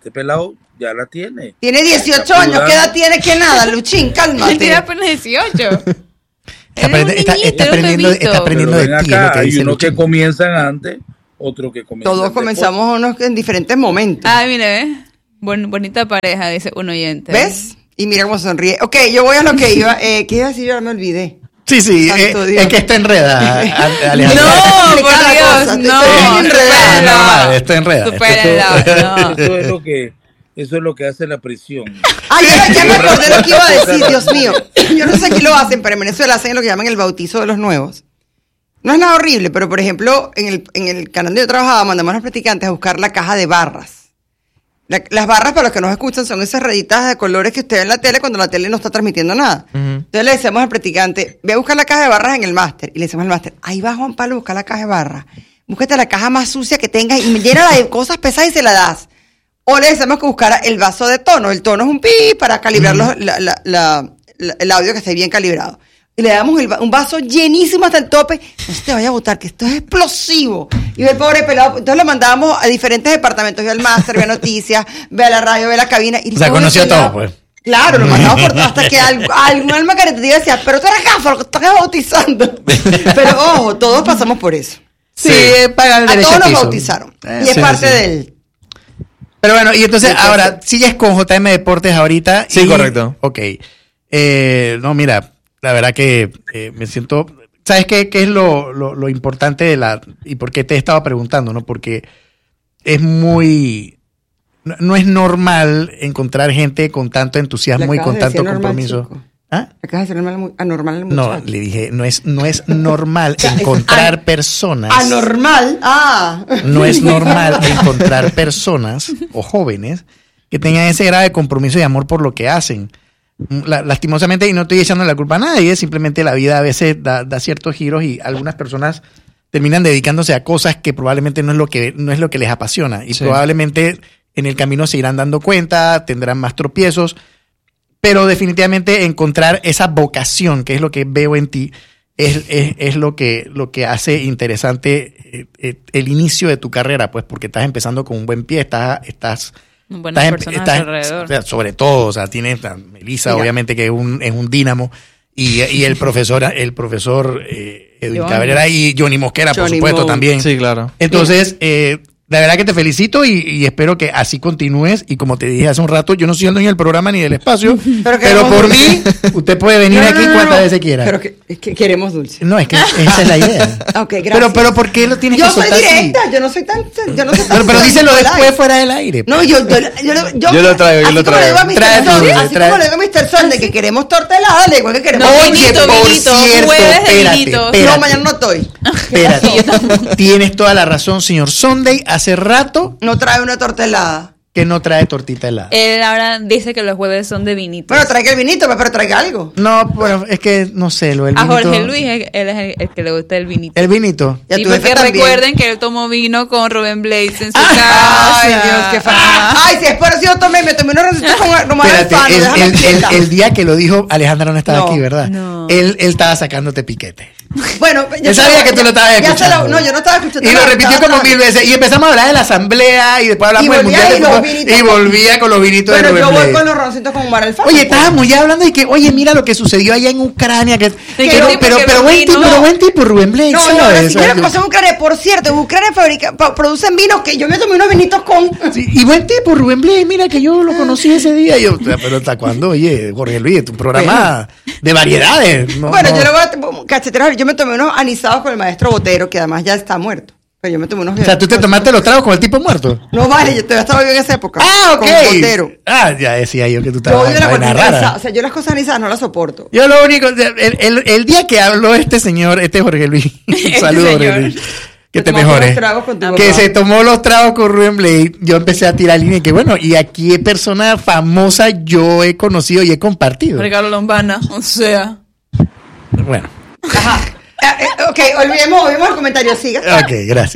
Speaker 5: Este pelado ya la tiene.
Speaker 3: Tiene dieciocho años. ¿Qué edad tiene que nada, Luchín?
Speaker 4: Él
Speaker 3: Cálmate.
Speaker 4: tiene apenas dieciocho.
Speaker 2: Está, aprende- está- está aprendiendo, está aprendiendo
Speaker 5: Pero
Speaker 2: de
Speaker 5: ven
Speaker 2: ti, es lo
Speaker 5: acá,
Speaker 2: que
Speaker 5: hay
Speaker 2: dice
Speaker 5: unos que
Speaker 2: Luchín.
Speaker 5: comienzan antes, otros que comienzan
Speaker 3: Todos
Speaker 5: después.
Speaker 3: comenzamos unos en diferentes momentos.
Speaker 4: Ay, mire, ¿ves? Buen- bonita pareja, dice un oyente.
Speaker 3: ¿Ves? Y mira cómo sonríe. Ok, yo voy a lo que iba. Eh, ¿Qué iba a decir? Yo ahora me olvidé.
Speaker 2: Sí, sí,
Speaker 3: Santo
Speaker 2: eh,
Speaker 3: Dios.
Speaker 2: es que está enredada, a- Alejandra.
Speaker 4: No,
Speaker 3: Explica
Speaker 4: por
Speaker 3: la
Speaker 4: Dios,
Speaker 3: cosa,
Speaker 4: no.
Speaker 3: estoy bien enredada.
Speaker 4: supéralo.
Speaker 2: No, está enredada.
Speaker 4: Supéralo, no.
Speaker 5: Eso es lo que, eso es lo que hace la prisión.
Speaker 3: Ah, ya, ya me acordé lo que iba a decir, Dios mío. Yo no sé aquí lo hacen, pero en Venezuela hacen lo que llaman el bautizo de los nuevos. No es nada horrible, pero por ejemplo, en el, en el canal donde yo trabajaba, mandamos a los practicantes a buscar la caja de barras. La- las barras, para los que nos escuchan, son esas reditas de colores que usted ve en la tele cuando la tele no está transmitiendo nada.
Speaker 1: Ujú.
Speaker 3: Entonces le decimos al practicante, ve a buscar la caja de barras en el máster. Y le decimos al máster, ahí va Juan Pablo a buscar la caja de barras. Búscate la caja más sucia que tengas y llénala de cosas pesadas y se la das. O le decimos que buscara el vaso de tono. El tono es un pi para calibrar los- la- la- la- la- el audio que esté bien calibrado. Y le damos el va- un vaso llenísimo hasta el tope. No se te vaya a botar, que esto es explosivo. Y ve el pobre pelado. Entonces lo mandábamos a diferentes departamentos. Ve al máster, ve a noticias, ve a la radio, ve a la cabina. Y el
Speaker 2: O sea,
Speaker 3: pobre
Speaker 2: conoció
Speaker 3: pelado-
Speaker 2: todo, pues.
Speaker 3: Claro, lo mandamos por todo hasta que algo- algún alma caritativa decía, pero tú eres gafo, lo que estás bautizando. Pero ojo, todos pasamos por eso.
Speaker 2: Sí, pagan el
Speaker 3: A
Speaker 2: derecho
Speaker 3: todos
Speaker 2: al
Speaker 3: nos
Speaker 2: piso.
Speaker 3: bautizaron.
Speaker 2: Eh,
Speaker 3: y es
Speaker 2: sí,
Speaker 3: parte
Speaker 2: sí.
Speaker 3: del...
Speaker 2: Pero bueno, y entonces
Speaker 3: Entonces-
Speaker 2: ahora sigues con J M Deportes ahorita.
Speaker 1: Sí,
Speaker 2: y-
Speaker 1: correcto.
Speaker 2: Ok. Eh, no, mira, la verdad que eh, me siento... ¿Sabes qué, qué es lo, lo, lo importante de la... y por qué te estaba preguntando, no? Porque es muy... No, no es normal encontrar gente con tanto entusiasmo
Speaker 3: Le
Speaker 2: y con
Speaker 3: acabas de
Speaker 2: tanto
Speaker 3: decir normal,
Speaker 2: compromiso.
Speaker 3: chico.
Speaker 2: ¿Ah?
Speaker 3: Acabas de ser anormal, anormal al
Speaker 2: No,
Speaker 3: muchacho.
Speaker 2: le dije, no es, no es normal
Speaker 3: sea, es
Speaker 2: encontrar
Speaker 3: an-
Speaker 2: personas.
Speaker 3: Anormal. Ah.
Speaker 2: No es normal encontrar personas o jóvenes que tengan ese grado de compromiso y amor por lo que hacen. La- lastimosamente, y no estoy echando la culpa a nadie, simplemente la vida a veces da, da ciertos giros y algunas personas terminan dedicándose a cosas que probablemente no es lo que, no es lo que les apasiona. Y
Speaker 1: Sí.
Speaker 2: probablemente en el camino se irán dando cuenta, tendrán más tropiezos, pero definitivamente encontrar esa vocación, que es lo que veo en ti, es, es, es lo que, lo que hace interesante eh, eh, el inicio de tu carrera, pues, porque estás empezando con un buen pie, estás, estás,
Speaker 4: Buenas
Speaker 2: estás,
Speaker 4: personas
Speaker 2: estás-
Speaker 4: alrededor.
Speaker 2: o sea, sobre todo, o sea, tienes a Melissa,
Speaker 3: Mira.
Speaker 2: obviamente, que es un, es un dínamo, y, y el profesor, el profesor eh, Edwin
Speaker 4: Johnny.
Speaker 2: Cabrera y Johnny Mosquera, por
Speaker 3: Johnny
Speaker 2: supuesto,
Speaker 3: Mo.
Speaker 2: también.
Speaker 1: Sí, claro.
Speaker 2: Entonces, eh, la verdad que te felicito y, y espero que así continúes. Y como te dije hace un rato, yo no soy el dueño del programa ni del espacio,
Speaker 3: Pero
Speaker 2: pero,
Speaker 3: queremos
Speaker 2: por
Speaker 3: dulce.
Speaker 2: mí, usted puede venir
Speaker 3: No, no,
Speaker 2: aquí
Speaker 3: no, no,
Speaker 2: cuantas
Speaker 3: no.
Speaker 2: veces quiera.
Speaker 3: Pero que, es que queremos dulce.
Speaker 2: No, es que esa es la idea.
Speaker 3: Ok, gracias.
Speaker 2: Pero, pero ¿por qué lo tienes
Speaker 3: Yo
Speaker 2: que
Speaker 3: soy
Speaker 2: soltar así?
Speaker 3: directa, yo no soy tan... Yo no soy tan
Speaker 2: Pero, pero díselo
Speaker 3: al
Speaker 2: después
Speaker 3: aire.
Speaker 2: fuera del aire.
Speaker 3: No, yo, yo, yo, yo,
Speaker 1: Yo lo traigo, yo
Speaker 3: así
Speaker 1: lo
Speaker 3: como le digo a
Speaker 1: traigo.
Speaker 2: Trae
Speaker 3: mister Sol,
Speaker 2: dulce,
Speaker 3: así
Speaker 2: trae-
Speaker 3: como le digo a mister Sol de que queremos torta helada, le digo que queremos...
Speaker 4: No,
Speaker 2: Oye,
Speaker 4: vinito,
Speaker 2: por
Speaker 4: vinito,
Speaker 2: cierto,
Speaker 4: jueves de
Speaker 2: espérate,
Speaker 4: vinitos.
Speaker 2: espérate.
Speaker 3: No, mañana no estoy.
Speaker 2: Espérate. Tienes toda la razón, señor Sunday. Hace rato
Speaker 3: No trae una torta helada.
Speaker 2: que no trae tortita helada.
Speaker 4: Él ahora dice que los jueves son de vinitos.
Speaker 3: Bueno, traiga el vinito, pero traiga algo.
Speaker 2: No, bueno, es que no sé, lo del
Speaker 4: A
Speaker 2: vinito.
Speaker 4: Jorge Luis, él es el, el que le gusta el vinito.
Speaker 2: El vinito.
Speaker 3: Y a
Speaker 4: Sí,
Speaker 3: tu
Speaker 4: porque
Speaker 3: jefe también.
Speaker 4: recuerden que él tomó vino con Rubén Blades en su
Speaker 3: Ay,
Speaker 4: casa.
Speaker 3: Dios, qué fa- Ay, si es por eso yo tomé, me tomé unos recetas con Román
Speaker 2: Espérate,
Speaker 3: Alfano,
Speaker 2: el,
Speaker 3: déjame
Speaker 2: el- el-
Speaker 3: explicar.
Speaker 2: el día que lo dijo, Alejandra no estaba
Speaker 3: No,
Speaker 2: aquí, ¿verdad?
Speaker 4: no.
Speaker 2: Él, él estaba sacándote piquete.
Speaker 3: Bueno,
Speaker 2: Yo sabía que tú lo estabas
Speaker 3: ya se
Speaker 2: escuchando.
Speaker 3: lo- no, yo no estaba escuchando.
Speaker 2: Y lo
Speaker 3: nada,
Speaker 2: repitió
Speaker 3: estaba
Speaker 2: como
Speaker 3: atrás.
Speaker 2: mil veces. Y empezamos a hablar de la asamblea y después hablamos
Speaker 3: Y
Speaker 2: del
Speaker 3: volvía
Speaker 2: mundial de
Speaker 3: y los
Speaker 2: fútbol,
Speaker 3: vinitos.
Speaker 2: y volvía con los vinitos
Speaker 3: Bueno,
Speaker 2: de
Speaker 3: yo
Speaker 2: Rubén
Speaker 3: voy
Speaker 2: Blades.
Speaker 3: con los roncitos con Omar Alfano.
Speaker 2: Oye,
Speaker 3: pues.
Speaker 2: estábamos ya hablando de que, oye, mira lo que sucedió allá en Ucrania. Que,
Speaker 4: qué
Speaker 2: pero,
Speaker 4: tipo
Speaker 2: pero,
Speaker 4: que
Speaker 2: pero
Speaker 4: los
Speaker 2: buen tipo,
Speaker 4: vinos?
Speaker 2: pero buen tipo, Rubén Blades.
Speaker 3: No, no,
Speaker 2: ¿sabes?
Speaker 3: la señora
Speaker 2: ¿Sabes?
Speaker 3: que pasó en Ucrania, por cierto, en Ucrania fabrica, pa- producen vinos que yo me tomé unos vinitos con.
Speaker 2: Sí, y buen tipo, Rubén Blades, mira que yo lo conocí ese día. Y yo, pero ¿hasta cuándo? Oye, Jorge Luis, tu programa de variedades. No,
Speaker 3: bueno,
Speaker 2: no.
Speaker 3: yo le voy a cacheteros, yo me tomé unos anisados con el maestro Botero, que además ya está muerto. Pero yo me tomé unos.
Speaker 2: O sea, tú te tomaste los tragos con el tipo muerto.
Speaker 3: No vale, yo todavía estaba vivo en esa época.
Speaker 2: Ah, ok.
Speaker 3: Con Botero.
Speaker 2: Ah, ya decía yo que tú
Speaker 3: Yo
Speaker 2: estabas
Speaker 3: odio la
Speaker 2: en vaina
Speaker 3: gordita
Speaker 2: rara.
Speaker 3: anisada. O sea, yo las cosas anisadas no las soporto.
Speaker 2: Yo lo único, el, el, el día que habló este señor, este Jorge Luis,
Speaker 4: Este
Speaker 2: saludos Jorge
Speaker 4: señor.
Speaker 2: Luis, que
Speaker 3: Se
Speaker 2: te
Speaker 3: tomó
Speaker 2: mejores,
Speaker 3: unos tragos con tu
Speaker 2: que
Speaker 3: papá.
Speaker 2: se tomó los tragos con Rubén Blades, yo empecé a tirar línea y que bueno, y aquí persona famosa yo he conocido y he compartido.
Speaker 4: Ricardo Lombana, o sea.
Speaker 2: Bueno,
Speaker 3: Ajá. Eh, eh, ok, olvidemos, olvidemos el comentario, siga.
Speaker 2: ok, gracias.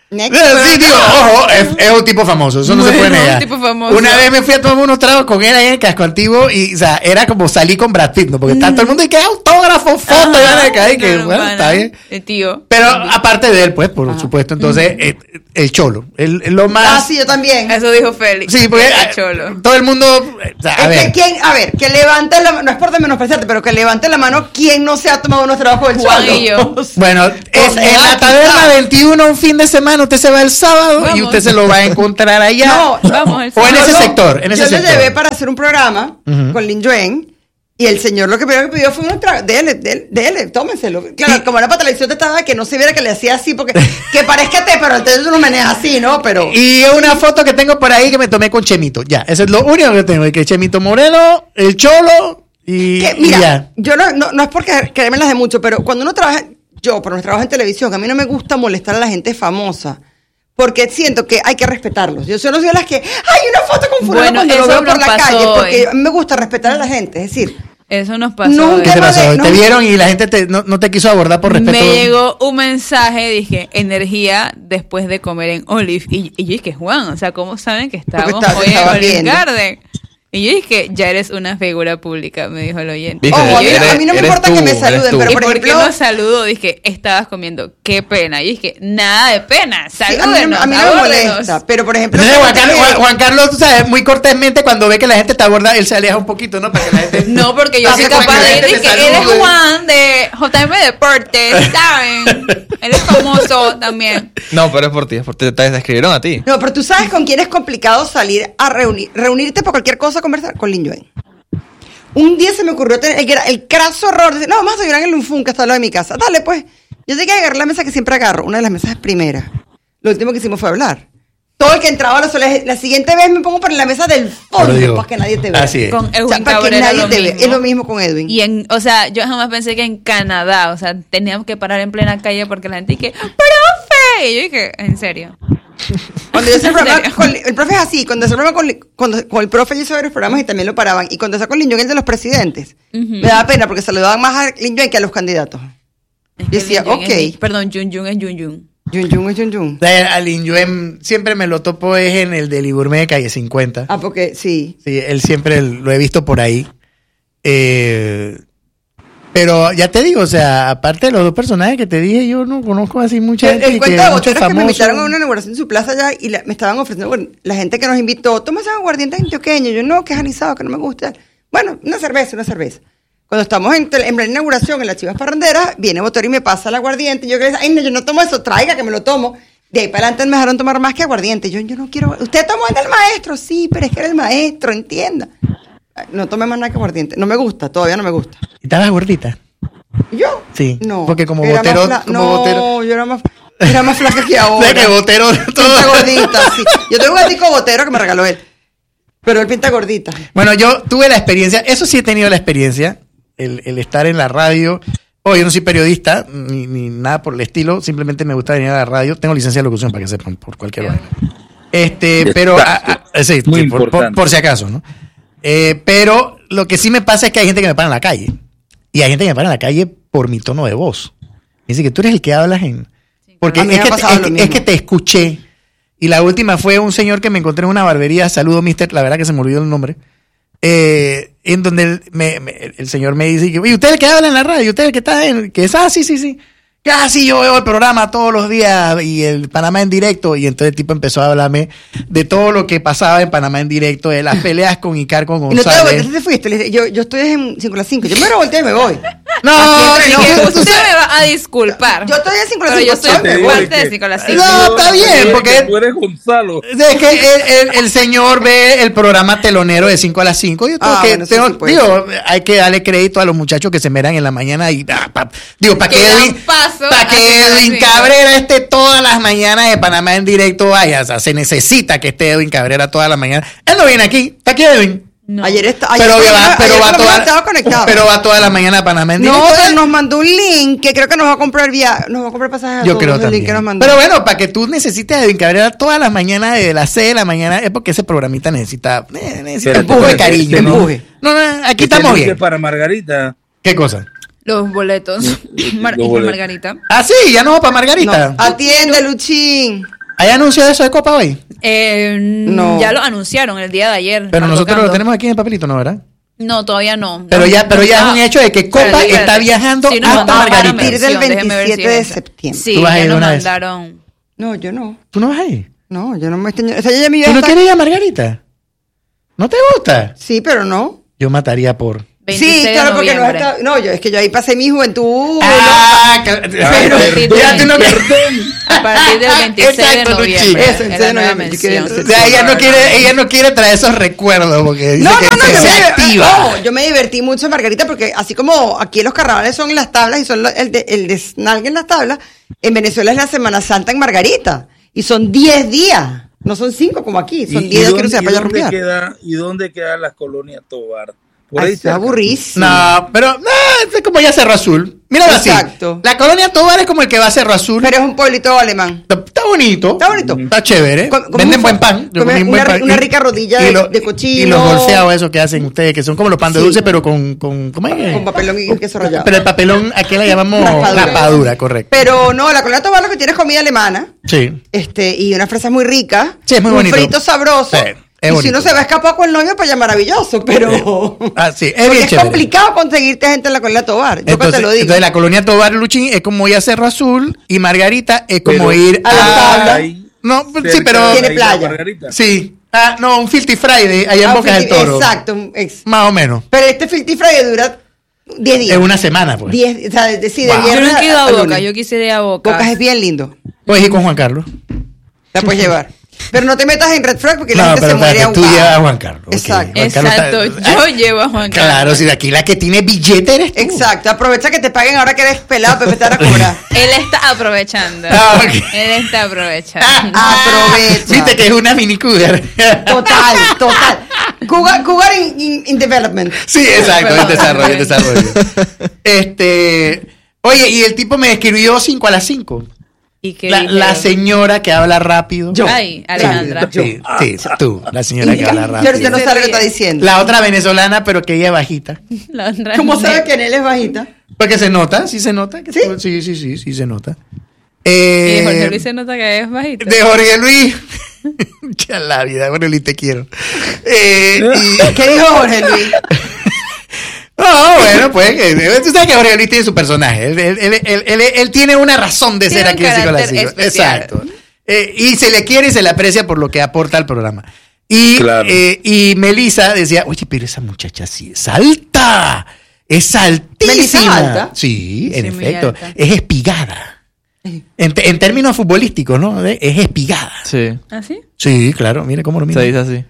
Speaker 3: Next,
Speaker 2: Sí, digo, ojo, es, es un tipo famoso, eso no se
Speaker 4: Bueno,
Speaker 2: puede negar.
Speaker 4: un tipo famoso.
Speaker 2: Una vez me fui a tomar unos tragos con él ahí en el casco antiguo y, o sea, era como salir con Brad Pitt, ¿no? Porque está todo el mundo y que autógrafo, foto, y van a caer, que
Speaker 4: No,
Speaker 2: bueno,
Speaker 4: pana,
Speaker 2: está bien.
Speaker 4: El tío.
Speaker 2: Pero aparte de él, pues, por supuesto, entonces, eh, el cholo, el, el lo
Speaker 3: Ah,
Speaker 2: más...
Speaker 3: sí, yo también.
Speaker 4: Eso dijo Félix.
Speaker 2: Sí, porque
Speaker 4: El
Speaker 2: eh,
Speaker 4: cholo.
Speaker 2: todo el mundo, o sea, a
Speaker 3: Es
Speaker 2: ver,
Speaker 3: que quién, a ver, que levante la mano, no es por menospreciarte, pero que levante la mano quien no se ha tomado unos trabajos del
Speaker 4: Juan
Speaker 3: Cholo.
Speaker 4: y yo.
Speaker 2: bueno, es,
Speaker 3: sea,
Speaker 2: en la
Speaker 3: aquí
Speaker 2: taberna
Speaker 3: está.
Speaker 2: veintiuno un fin de semana, usted se va el sábado y
Speaker 4: Vamos.
Speaker 2: usted se lo va a encontrar allá.
Speaker 3: No,
Speaker 4: Vamos, el
Speaker 2: o en
Speaker 3: Yo
Speaker 2: ese
Speaker 3: lo-
Speaker 2: sector, en ese
Speaker 3: yo
Speaker 2: sector.
Speaker 3: le llevé para hacer un programa
Speaker 2: Ujú.
Speaker 3: con Lin Yuen y el señor lo que primero que pidió fue unos tragos. Dele, dele, dele, tómenselo. Claro,
Speaker 2: Sí.
Speaker 3: como era para televisión, te estaba que no se viera que le hacía así, porque que parezca té, pero entonces uno menea así, ¿no? Pero.
Speaker 2: Y una foto que tengo por ahí que me tomé con Chemito. Ya, eso es lo único que tengo. Y que Chemito Moreno, el Cholo y,
Speaker 3: que,
Speaker 2: y
Speaker 3: mira,
Speaker 2: ya.
Speaker 3: yo no, no, no es porque las de mucho, pero cuando uno trabaja, yo, por nuestro trabajo en televisión, a mí no me gusta molestar a la gente famosa. Porque siento que hay que respetarlos. Yo soy no soy de las que, hay una foto con fulano
Speaker 4: Bueno,
Speaker 3: cuando lo
Speaker 4: eso
Speaker 3: veo por
Speaker 4: nos
Speaker 3: la
Speaker 4: pasó
Speaker 3: calle. Porque
Speaker 4: hoy.
Speaker 3: a mí me gusta respetar a la gente. Es decir,
Speaker 4: Eso nos pasó.
Speaker 3: Nunca
Speaker 2: ¿Qué te
Speaker 3: tema
Speaker 2: pasó?
Speaker 3: de-
Speaker 2: ¿Te
Speaker 3: no.
Speaker 2: vieron y la gente te- no, no te quiso abordar por respeto?
Speaker 4: Me llegó un mensaje, dije, energía después de comer en Olive. Y, y yo dije, Juan, o sea, ¿cómo saben que estábamos
Speaker 3: está-
Speaker 4: hoy
Speaker 3: te
Speaker 4: en
Speaker 3: estaba
Speaker 4: Olive
Speaker 3: viendo.
Speaker 4: Garden? Y yo dije, ya eres una figura pública, me dijo el oyente.
Speaker 1: Viste,
Speaker 3: Ojo, a mí-
Speaker 1: eres-
Speaker 3: a mí no me
Speaker 1: eres
Speaker 3: importa que me
Speaker 1: eres
Speaker 3: saluden,
Speaker 1: tú.
Speaker 3: pero
Speaker 4: ¿Y
Speaker 3: por
Speaker 4: por
Speaker 3: ejemplo-
Speaker 4: qué no saludó? Dije, estabas comiendo, qué pena. Y dije, nada de pena,
Speaker 3: sí, a mí,
Speaker 4: salúdenos,
Speaker 3: no- a mí no me
Speaker 4: abórdenos.
Speaker 3: molesta. Pero por ejemplo,
Speaker 2: Entonces, Juan
Speaker 3: cuando
Speaker 2: Carlos,
Speaker 3: te-
Speaker 2: Juan- Juan Carlos, tú sabes, muy cortésmente cuando ve que la gente te aborda, él se aleja un poquito, ¿no? Para que la gente...
Speaker 4: No, porque yo
Speaker 2: Pase
Speaker 4: soy
Speaker 2: para
Speaker 4: capaz
Speaker 2: que la
Speaker 4: de
Speaker 2: gente
Speaker 4: decir
Speaker 2: te
Speaker 4: que él es
Speaker 2: salude.
Speaker 4: Juan de J M Deportes, ¿saben? Él es famoso también.
Speaker 1: No, pero es por ti, es por ti, te describieron a ti.
Speaker 3: No, pero tú sabes con quién es complicado salir a reunir, reunirte por cualquier cosa, conversar con Lin Yuen. Un día se me ocurrió tener el, gra- el craso error de decir, no, vamos a desayunar en el Lunfun, que está al lado de mi casa. Dale, pues. Yo llegué a agarrar la mesa que siempre agarro, una de las mesas primeras. Lo último que hicimos fue hablar. Todo el que entraba a los soles, la siguiente vez me pongo por la mesa del
Speaker 2: Por
Speaker 3: fondo
Speaker 2: Dios.
Speaker 3: para que nadie te vea.
Speaker 2: Así es.
Speaker 4: Con
Speaker 3: O sea,
Speaker 4: Edwin
Speaker 3: para que
Speaker 4: Cabrera
Speaker 3: nadie
Speaker 4: lo
Speaker 3: te vea.
Speaker 4: mismo.
Speaker 3: Es lo mismo con Edwin.
Speaker 4: Y en, o sea, yo jamás pensé que en Canadá, o sea, teníamos que parar en plena calle porque la gente dije, ¡profe! Y yo dije, ¿en serio?
Speaker 3: Cuando yo hice el
Speaker 4: ¿En
Speaker 3: programa
Speaker 4: serio?
Speaker 3: con, el profe es así, cuando hice el programa con, cuando, con el profe yo hice varios programas y también lo paraban. Y cuando sacó Lin Yuen el de los presidentes,
Speaker 4: Ujú.
Speaker 3: me daba pena porque saludaban más a Lin Yuen que a los candidatos.
Speaker 4: Es
Speaker 3: Yo
Speaker 4: que
Speaker 3: decía,
Speaker 4: Lin Yun
Speaker 3: ok.
Speaker 4: es- perdón, Jun Jun es Jun Jun.
Speaker 3: Yun Yun es Yun Yun.
Speaker 2: Al Inyuen siempre me lo topo es en el del Gourmet de Calle cincuenta.
Speaker 3: Ah, porque sí.
Speaker 2: Sí, él siempre lo he visto por ahí. Eh, pero ya te digo, o sea, aparte de los dos personajes que te dije, yo no conozco así mucha
Speaker 3: El,
Speaker 2: gente.
Speaker 3: el
Speaker 2: y
Speaker 3: cuento de
Speaker 2: muchos
Speaker 3: boteros que me
Speaker 2: famosos.
Speaker 3: invitaron a una inauguración en su plaza allá y la- me estaban ofreciendo, bueno, la gente que nos invitó, toma ese aguardiente antioqueño. Yo, no, que es anisado, que no me gusta. Bueno, una cerveza, una cerveza. Cuando estamos en, tele- en la inauguración en las Chivas Parranderas, viene Botero y me pasa el aguardiente. Y yo que le digo, ay, no, yo no tomo eso, traiga que me lo tomo. De ahí para adelante me dejaron tomar más que aguardiente. Yo, yo no quiero. ¿Usted tomó el del maestro? Sí, pero es que era el maestro, entienda. Ay, no tomé más nada que aguardiente. No me gusta, todavía no me gusta.
Speaker 2: ¿Y estabas gordita?
Speaker 3: ¿Y yo?
Speaker 2: Sí,
Speaker 3: No.
Speaker 2: porque como
Speaker 3: Era
Speaker 2: Botero-
Speaker 3: más fla-
Speaker 2: como
Speaker 3: no,
Speaker 2: Botero-
Speaker 3: yo era más, era más flaca que
Speaker 2: O
Speaker 3: ahora.
Speaker 2: sea, que Botero
Speaker 3: Pinta
Speaker 2: todo.
Speaker 3: gordita, sí. Yo tengo un gatico Botero que me regaló él. Pero él pinta gordita.
Speaker 2: Bueno, yo tuve la experiencia, eso sí he tenido la experiencia, el, el estar en la radio. Oh, yo no soy periodista, ni, ni nada por el estilo, simplemente me gusta venir a la radio. Tengo licencia de locución para que sepan, por cualquier vaina. Este, pero, a- a- sí,
Speaker 5: Muy
Speaker 2: sí, por, por-
Speaker 5: importante.
Speaker 2: por si acaso, ¿no? Eh, pero lo que sí me pasa es que hay gente que me para en la calle. Y hay gente que me para en la calle por mi tono de voz. Dice que tú eres el que hablas en... Porque
Speaker 3: A mí
Speaker 2: es
Speaker 3: me
Speaker 2: que,
Speaker 3: ha
Speaker 2: te,
Speaker 3: pasado
Speaker 2: es,
Speaker 3: lo
Speaker 2: que-
Speaker 3: mismo.
Speaker 2: es que te escuché. Y la última fue un señor que me encontré en una barbería. Saludo, mister. La verdad que se me olvidó el nombre. Eh, en donde el, me- me- el señor me dice, que, "Oye, usted es el que habla en la radio, usted es el que está en... Que es, ah, sí, sí, sí. Que ah, sí, yo veo el programa todos los días y el Panamá en directo. Y entonces el tipo empezó a hablarme de todo lo que pasaba en Panamá en directo, de las peleas con Icar, con
Speaker 3: Y no te
Speaker 2: González.
Speaker 3: devolviste, te fuiste. Le dije, yo, yo estoy en cinco a las cinco. Yo me volteé y me voy.
Speaker 2: No,
Speaker 4: Así
Speaker 2: no,
Speaker 4: que
Speaker 2: tú- tú
Speaker 4: usted
Speaker 2: sabes-
Speaker 4: me va a disculpar.
Speaker 3: Yo estoy en cinco a las
Speaker 4: Pero
Speaker 3: cinco.
Speaker 4: yo soy
Speaker 3: me
Speaker 5: te
Speaker 3: voy.
Speaker 5: digo
Speaker 4: parte de
Speaker 5: que-
Speaker 4: cinco a las cinco.
Speaker 2: No, está bien, porque-
Speaker 5: Tú eres Gonzalo.
Speaker 2: Es que el, el- el señor ve el programa telonero de cinco a las cinco. Yo tengo
Speaker 3: Ah,
Speaker 2: que,
Speaker 3: bueno, eso
Speaker 2: tengo-
Speaker 3: sí puede
Speaker 2: digo, hay que darle crédito a los muchachos que se meran en la mañana y ah, pa- digo, para que,
Speaker 4: Que dan
Speaker 2: Edwin,
Speaker 4: paso
Speaker 2: para
Speaker 4: a
Speaker 2: que
Speaker 4: cinco a las
Speaker 2: Edwin
Speaker 4: cinco.
Speaker 2: Cabrera esté todas las mañanas de Panamá en directo, vaya, o sea, se necesita que esté Edwin Cabrera todas las mañanas. Él no viene aquí, está aquí Edwin.
Speaker 4: No.
Speaker 3: Ayer, está, ayer,
Speaker 2: Pero,
Speaker 3: por lo
Speaker 2: va,
Speaker 3: menos-
Speaker 2: pero
Speaker 3: ayer
Speaker 2: va
Speaker 3: por lo menos
Speaker 2: toda,
Speaker 3: estaba conectado.
Speaker 2: pero va toda la mañana a Panamá en
Speaker 3: no,
Speaker 2: directo.
Speaker 3: pero
Speaker 2: ¿eh?
Speaker 3: nos mandó un link que creo que nos va a comprar vía, nos va a comprar pasajes a
Speaker 2: Yo
Speaker 3: todos,
Speaker 2: creo
Speaker 3: el
Speaker 2: también.
Speaker 3: link que nos mandó.
Speaker 2: Pero bueno, para que tú necesites a Edwin Cabrera todas las mañanas de las seis de la mañana, es porque ese programita necesita, eh, necesita
Speaker 5: Pero
Speaker 2: un poco de
Speaker 5: te-
Speaker 2: cariño,
Speaker 5: te-
Speaker 2: ¿no?
Speaker 3: empuje.
Speaker 2: No, no, aquí
Speaker 5: Que
Speaker 2: estamos
Speaker 5: te
Speaker 2: bien.
Speaker 5: para Margarita.
Speaker 2: ¿Qué cosa?
Speaker 4: Los boletos. Mar-
Speaker 5: Los
Speaker 4: y
Speaker 5: boletos.
Speaker 4: Margarita.
Speaker 2: Ah, sí, ya no va para Margarita.
Speaker 3: No, atiende, Luchín.
Speaker 2: ¿Hay anuncio de eso de Copa hoy?
Speaker 4: Eh,
Speaker 3: No.
Speaker 4: Ya lo anunciaron el día de ayer.
Speaker 2: Pero
Speaker 4: Están
Speaker 2: nosotros lo
Speaker 4: tocando.
Speaker 2: tenemos aquí en el papelito, ¿no, verdad?
Speaker 4: No, todavía no.
Speaker 2: Pero ya, pero ya
Speaker 4: Ah,
Speaker 2: es un hecho de que Copa
Speaker 4: espérate, espérate.
Speaker 2: está viajando
Speaker 4: Sí, nos
Speaker 2: hasta
Speaker 4: mandaron
Speaker 3: A
Speaker 2: Margarita.
Speaker 3: partir del
Speaker 4: mención, déjeme ver si
Speaker 3: veintisiete de
Speaker 4: es esa.
Speaker 3: septiembre.
Speaker 4: Sí,
Speaker 2: ¿Tú vas a
Speaker 4: ya
Speaker 2: ir
Speaker 4: nos
Speaker 2: una vez?
Speaker 4: mandaron.
Speaker 3: No, yo no.
Speaker 2: ¿Tú no vas ahí?
Speaker 3: No, yo no me estoy... O sea, yo ya me iba
Speaker 2: ¿Tú
Speaker 3: a
Speaker 2: no
Speaker 3: estar-
Speaker 2: quieres ir a Margarita? ¿No te gusta?
Speaker 3: Sí, pero no.
Speaker 2: Yo mataría por...
Speaker 4: veintiséis
Speaker 3: Sí,
Speaker 4: de
Speaker 3: claro, porque no
Speaker 4: noviembre.
Speaker 3: está... No, yo es que yo ahí pasé mi juventud.
Speaker 2: Ah, claro.
Speaker 4: Pero-
Speaker 2: ya tú no
Speaker 4: A partir del veintiséis de
Speaker 2: Exacto, Luchi.
Speaker 4: noviembre.
Speaker 3: Eso,
Speaker 4: es
Speaker 3: veintiséis
Speaker 4: la
Speaker 3: de
Speaker 4: nueva
Speaker 3: noviembre, yo quería
Speaker 4: mención.
Speaker 2: O sea, ella no quiere, ella no quiere traer esos recuerdos porque dice
Speaker 3: No,
Speaker 2: que
Speaker 3: no, no,
Speaker 2: se,
Speaker 3: yo
Speaker 2: se
Speaker 3: me,
Speaker 2: activa.
Speaker 3: no, yo me divertí mucho en Margarita porque así como aquí los carnavales son en las tablas y son lo- el de, el desnalgue en las tablas, en Venezuela es la Semana Santa en Margarita y son diez días, no son cinco como aquí, son
Speaker 5: ¿Y,
Speaker 3: diez días que
Speaker 5: dónde,
Speaker 3: uno se va
Speaker 5: y
Speaker 3: para allá a
Speaker 5: dónde
Speaker 3: rumbear.
Speaker 5: queda, ¿Y dónde quedan las colonias Tobar? Por
Speaker 3: Ay,
Speaker 5: ahí
Speaker 3: está
Speaker 5: cerca.
Speaker 3: aburrísimo.
Speaker 2: No, pero no, es como ya Cerro Azul. Míralo así.
Speaker 3: Exacto.
Speaker 2: La colonia Tobar es como el que va a Cerro Azul.
Speaker 3: Pero es un pueblito alemán.
Speaker 2: Está, está bonito.
Speaker 3: Está bonito.
Speaker 2: Está chévere.
Speaker 3: Com- como
Speaker 2: Venden
Speaker 3: un-
Speaker 2: buen pan. Yo
Speaker 3: come
Speaker 2: comí
Speaker 3: una
Speaker 2: buen
Speaker 3: ri-
Speaker 2: pan.
Speaker 3: una
Speaker 2: Y-
Speaker 3: rica rodilla
Speaker 2: y
Speaker 3: de-
Speaker 2: lo-
Speaker 3: de cochino.
Speaker 2: Y los bolseados esos que hacen ustedes, que son como los pan de
Speaker 3: Sí.
Speaker 2: dulce, pero con, con ¿cómo es?
Speaker 3: Con papelón y queso rallado.
Speaker 2: Pero el papelón, aquí la llamamos
Speaker 3: Raspadura.
Speaker 2: raspadura, correcto.
Speaker 3: Pero no, la colonia Tobar lo que tiene es comida alemana.
Speaker 2: Sí.
Speaker 3: Este, y unas fresas muy ricas.
Speaker 2: Sí, es muy
Speaker 3: un
Speaker 2: bonito.
Speaker 3: frito sabroso.
Speaker 2: Sí, es
Speaker 3: y
Speaker 2: bonito.
Speaker 3: si uno se va a escapar con el novio, pues ya maravilloso, pero...
Speaker 2: Ah, sí, es
Speaker 3: Porque
Speaker 2: bien
Speaker 3: es
Speaker 2: chévere.
Speaker 3: complicado conseguirte gente en la colonia Tobar. Yo que
Speaker 2: Entonces,
Speaker 3: te lo digo.
Speaker 2: entonces la colonia Tobar, Luchín, es como ir a Cerro Azul y Margarita es como
Speaker 5: Pero
Speaker 2: ir
Speaker 3: a la
Speaker 2: a...
Speaker 3: tabla.
Speaker 5: ahí,
Speaker 2: No, sí,
Speaker 5: cerca
Speaker 2: pero...
Speaker 5: de
Speaker 3: Tiene
Speaker 5: la isla
Speaker 3: playa.
Speaker 5: Margarita.
Speaker 2: Sí. Ah, no, un Filthy Friday allá en
Speaker 3: Ah,
Speaker 2: Bocas del
Speaker 3: filti-
Speaker 2: Toro.
Speaker 3: Exacto. ex-
Speaker 2: Más o menos.
Speaker 3: Pero este Filthy Friday dura diez días.
Speaker 2: Es una semana, pues.
Speaker 3: diez, o sea, de, sí, de
Speaker 2: Wow.
Speaker 4: Yo
Speaker 3: viernes
Speaker 4: nunca he ido a
Speaker 3: a
Speaker 4: Boca,
Speaker 3: lunes.
Speaker 4: yo quisiera ir a Boca.
Speaker 3: Bocas es bien lindo.
Speaker 2: Puedes ir con Juan Carlos.
Speaker 3: La puedes llevar. Pero no te metas en Red Flag porque la
Speaker 2: No,
Speaker 3: gente
Speaker 2: pero
Speaker 3: se muere
Speaker 2: espérate, tú
Speaker 3: ahogada.
Speaker 2: llevas a Juan Carlos. ok.
Speaker 3: Exacto.
Speaker 2: Juan Carlos
Speaker 4: Exacto,
Speaker 2: está-
Speaker 4: yo
Speaker 2: Ah,
Speaker 4: llevo a Juan Carlos.
Speaker 2: Claro, si de aquí la que tiene billete eres tú.
Speaker 3: Exacto. Aprovecha que te paguen ahora que eres pelado para empezar a cobrar.
Speaker 4: Él está aprovechando.
Speaker 2: Ah, ok.
Speaker 4: Él está aprovechando.
Speaker 3: Aprovecha.
Speaker 2: Viste que es una mini cougar.
Speaker 3: Total, total. Cougar, Cougar in, in- in development.
Speaker 2: Sí, exacto, en desarrollo, en desarrollo. Este, oye, y el tipo me escribió cinco a las cinco.
Speaker 4: ¿Y qué
Speaker 2: La,
Speaker 4: dijeron?
Speaker 2: la señora que habla rápido.
Speaker 3: Yo.
Speaker 4: Ay, Alejandra.
Speaker 2: Sí, sí, tú, la señora que habla
Speaker 3: Yo,
Speaker 2: rápido.
Speaker 3: yo no sé lo que está diciendo.
Speaker 2: La otra venezolana, pero que ella es bajita.
Speaker 4: La otra
Speaker 3: ¿Cómo
Speaker 4: es
Speaker 3: sabe que en él es bajita?
Speaker 2: Porque se nota, sí se nota. que
Speaker 3: ¿Sí?
Speaker 2: tú- sí, sí, sí, sí se nota.
Speaker 4: Y
Speaker 2: Eh,
Speaker 4: Jorge Luis se nota que es bajito.
Speaker 2: De Jorge Luis. Ya la vida, Jorge Luis, te quiero. Eh, y-
Speaker 3: ¿Qué dijo Jorge Luis?
Speaker 2: No, bueno, pues, que- tú sabes que Jorge Luis tiene su personaje. Él, él- él- él- él- él tiene una razón de
Speaker 4: Tiene
Speaker 2: ser
Speaker 4: un
Speaker 2: aquí en Cinco a las
Speaker 4: carácter
Speaker 2: Cinco.
Speaker 4: especial.
Speaker 2: Exacto. Eh, y se le quiere y se le aprecia por lo que aporta al programa. Y,
Speaker 5: Claro.
Speaker 2: eh, y Melissa decía, oye, pero esa muchacha sí es alta. Es altísima.
Speaker 3: ¿Melissa es alta?
Speaker 2: Sí, en
Speaker 4: Sí, muy
Speaker 2: efecto.
Speaker 4: alta.
Speaker 2: Es espigada. En, te- en términos futbolísticos, ¿no? Es espigada.
Speaker 1: Sí,
Speaker 4: ¿Ah, sí?
Speaker 2: Sí, claro, mire cómo lo mira.
Speaker 1: se dice así.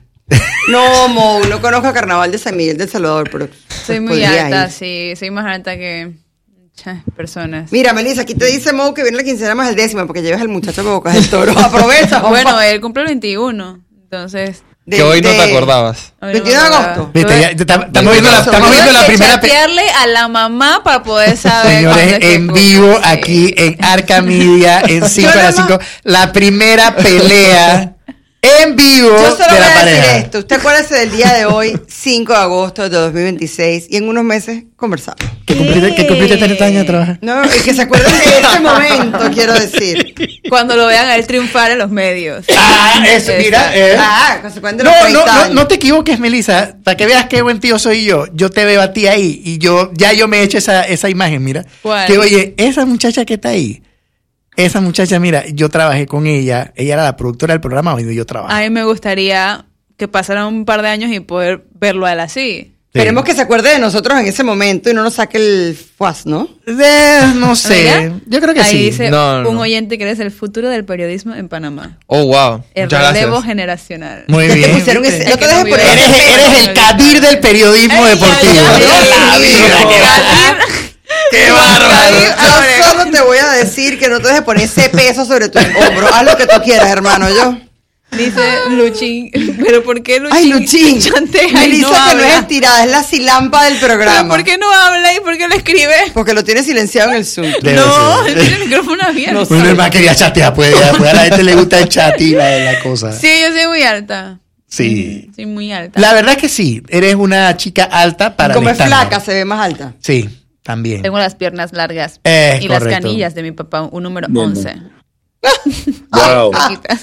Speaker 3: No, Mo, no conozco el carnaval de San Miguel del Salvador, pero
Speaker 4: Soy muy
Speaker 3: podría
Speaker 4: alta,
Speaker 3: ir.
Speaker 4: sí. Soy más alta que muchas personas.
Speaker 3: Mira, Melissa, aquí te dice Mo que viene la quincena más el décimo porque llevas al muchacho de Bocas del Toro. Aprovecha,
Speaker 4: Bueno,
Speaker 3: compa.
Speaker 4: él cumple el veintiuno. Entonces...
Speaker 3: De-
Speaker 1: que hoy no
Speaker 3: de-
Speaker 1: te acordabas.
Speaker 4: hoy no me
Speaker 3: veintiuno de
Speaker 4: acordaba.
Speaker 3: agosto.
Speaker 2: Viste, ya- ya- estamos viendo la, estamos
Speaker 4: Tuve
Speaker 2: viendo la
Speaker 4: que
Speaker 2: primera... pe-
Speaker 4: chatearle a la mamá para poder saber.
Speaker 2: Señores,
Speaker 4: cuándo es que
Speaker 2: en
Speaker 4: cumple,
Speaker 2: vivo
Speaker 4: sí.
Speaker 2: aquí en Arca Media en cinco a las
Speaker 3: nada
Speaker 2: cinco, la primera pelea en vivo
Speaker 3: Yo solo
Speaker 2: de
Speaker 3: voy
Speaker 2: la
Speaker 3: a decir
Speaker 2: pareja.
Speaker 3: esto. Usted acuérdese del día de hoy, cinco de agosto de dos mil veintiséis, y en unos meses conversamos.
Speaker 2: Que cumpliste, que cumpliste treinta años de trabajar.
Speaker 3: No, y que se acuerden de este momento, quiero decir.
Speaker 4: Cuando lo vean a él triunfar en los medios.
Speaker 2: Ah, eso, mira. eh.
Speaker 3: Ah, que se acuerden de
Speaker 2: No,
Speaker 3: los
Speaker 2: no,
Speaker 3: treinta
Speaker 2: no,
Speaker 3: años.
Speaker 2: no te equivoques, Melissa, para que veas qué buen tío soy yo. Yo te veo a ti ahí y yo ya yo me he hecho esa, esa imagen, mira.
Speaker 4: ¿Cuál?
Speaker 2: Que oye, esa muchacha que está ahí, esa muchacha, mira, yo trabajé con ella, ella era la productora del programa donde yo trabajo.
Speaker 4: A mí me gustaría que pasaran un par de años y poder verlo a él así.
Speaker 3: Esperemos que se acuerde de nosotros en ese momento y no nos saque el fuas, ¿no?
Speaker 2: Eh, no sé,
Speaker 4: Mira,
Speaker 2: yo creo que
Speaker 4: ahí
Speaker 2: sí.
Speaker 4: dice
Speaker 1: No, no,
Speaker 4: un
Speaker 1: no.
Speaker 4: oyente que eres el futuro del periodismo en Panamá.
Speaker 1: Oh, wow.
Speaker 4: El
Speaker 1: Muchas
Speaker 4: relevo
Speaker 1: gracias.
Speaker 4: generacional.
Speaker 2: Muy
Speaker 3: Ya te
Speaker 2: bien.
Speaker 3: pusieron
Speaker 2: ¿viste?
Speaker 3: ese- no te
Speaker 4: Es que
Speaker 3: dejes
Speaker 4: no
Speaker 3: poner
Speaker 4: me
Speaker 2: Eres,
Speaker 4: iba a-
Speaker 3: ese
Speaker 2: eres el cadir del periodismo
Speaker 3: Ay,
Speaker 2: deportivo.
Speaker 3: ay, ay,
Speaker 2: La
Speaker 3: ay,
Speaker 2: vida,
Speaker 3: ay,
Speaker 2: qué
Speaker 3: ay,
Speaker 2: bárbaro. ¡Qué bárbaro!
Speaker 3: Yo solo te voy a decir que no te dejes poner ese peso sobre tu hombro. Haz lo que tú quieras, hermano. Yo.
Speaker 4: Dice Luchín, pero ¿por qué Luchín?
Speaker 3: Ay, Luchín.
Speaker 4: chantea y
Speaker 3: Melissa,
Speaker 4: no
Speaker 3: que no es
Speaker 4: habla?
Speaker 3: estirada, es la silampa del
Speaker 4: ¿Pero
Speaker 3: programa.
Speaker 4: por qué no habla y por qué lo escribe?
Speaker 3: Porque lo tiene silenciado en el Zoom.
Speaker 2: Debe
Speaker 4: No,
Speaker 2: ser.
Speaker 4: él tiene el micrófono abierto.
Speaker 2: Bueno, el más quería chatear, pues, ya, pues a la gente le gusta el chat y la, la cosa.
Speaker 4: Sí, yo soy muy alta.
Speaker 2: Sí.
Speaker 4: Soy muy alta.
Speaker 2: La verdad es que sí, eres una chica alta para
Speaker 3: Como
Speaker 2: el
Speaker 3: es
Speaker 2: estándar.
Speaker 3: flaca, se ve más alta.
Speaker 2: Sí, también.
Speaker 4: Tengo las piernas largas
Speaker 2: Es
Speaker 4: y las
Speaker 2: correcto.
Speaker 4: canillas de mi papá, un número
Speaker 5: Bien,
Speaker 4: once.
Speaker 5: Wow.
Speaker 4: Chiquitas.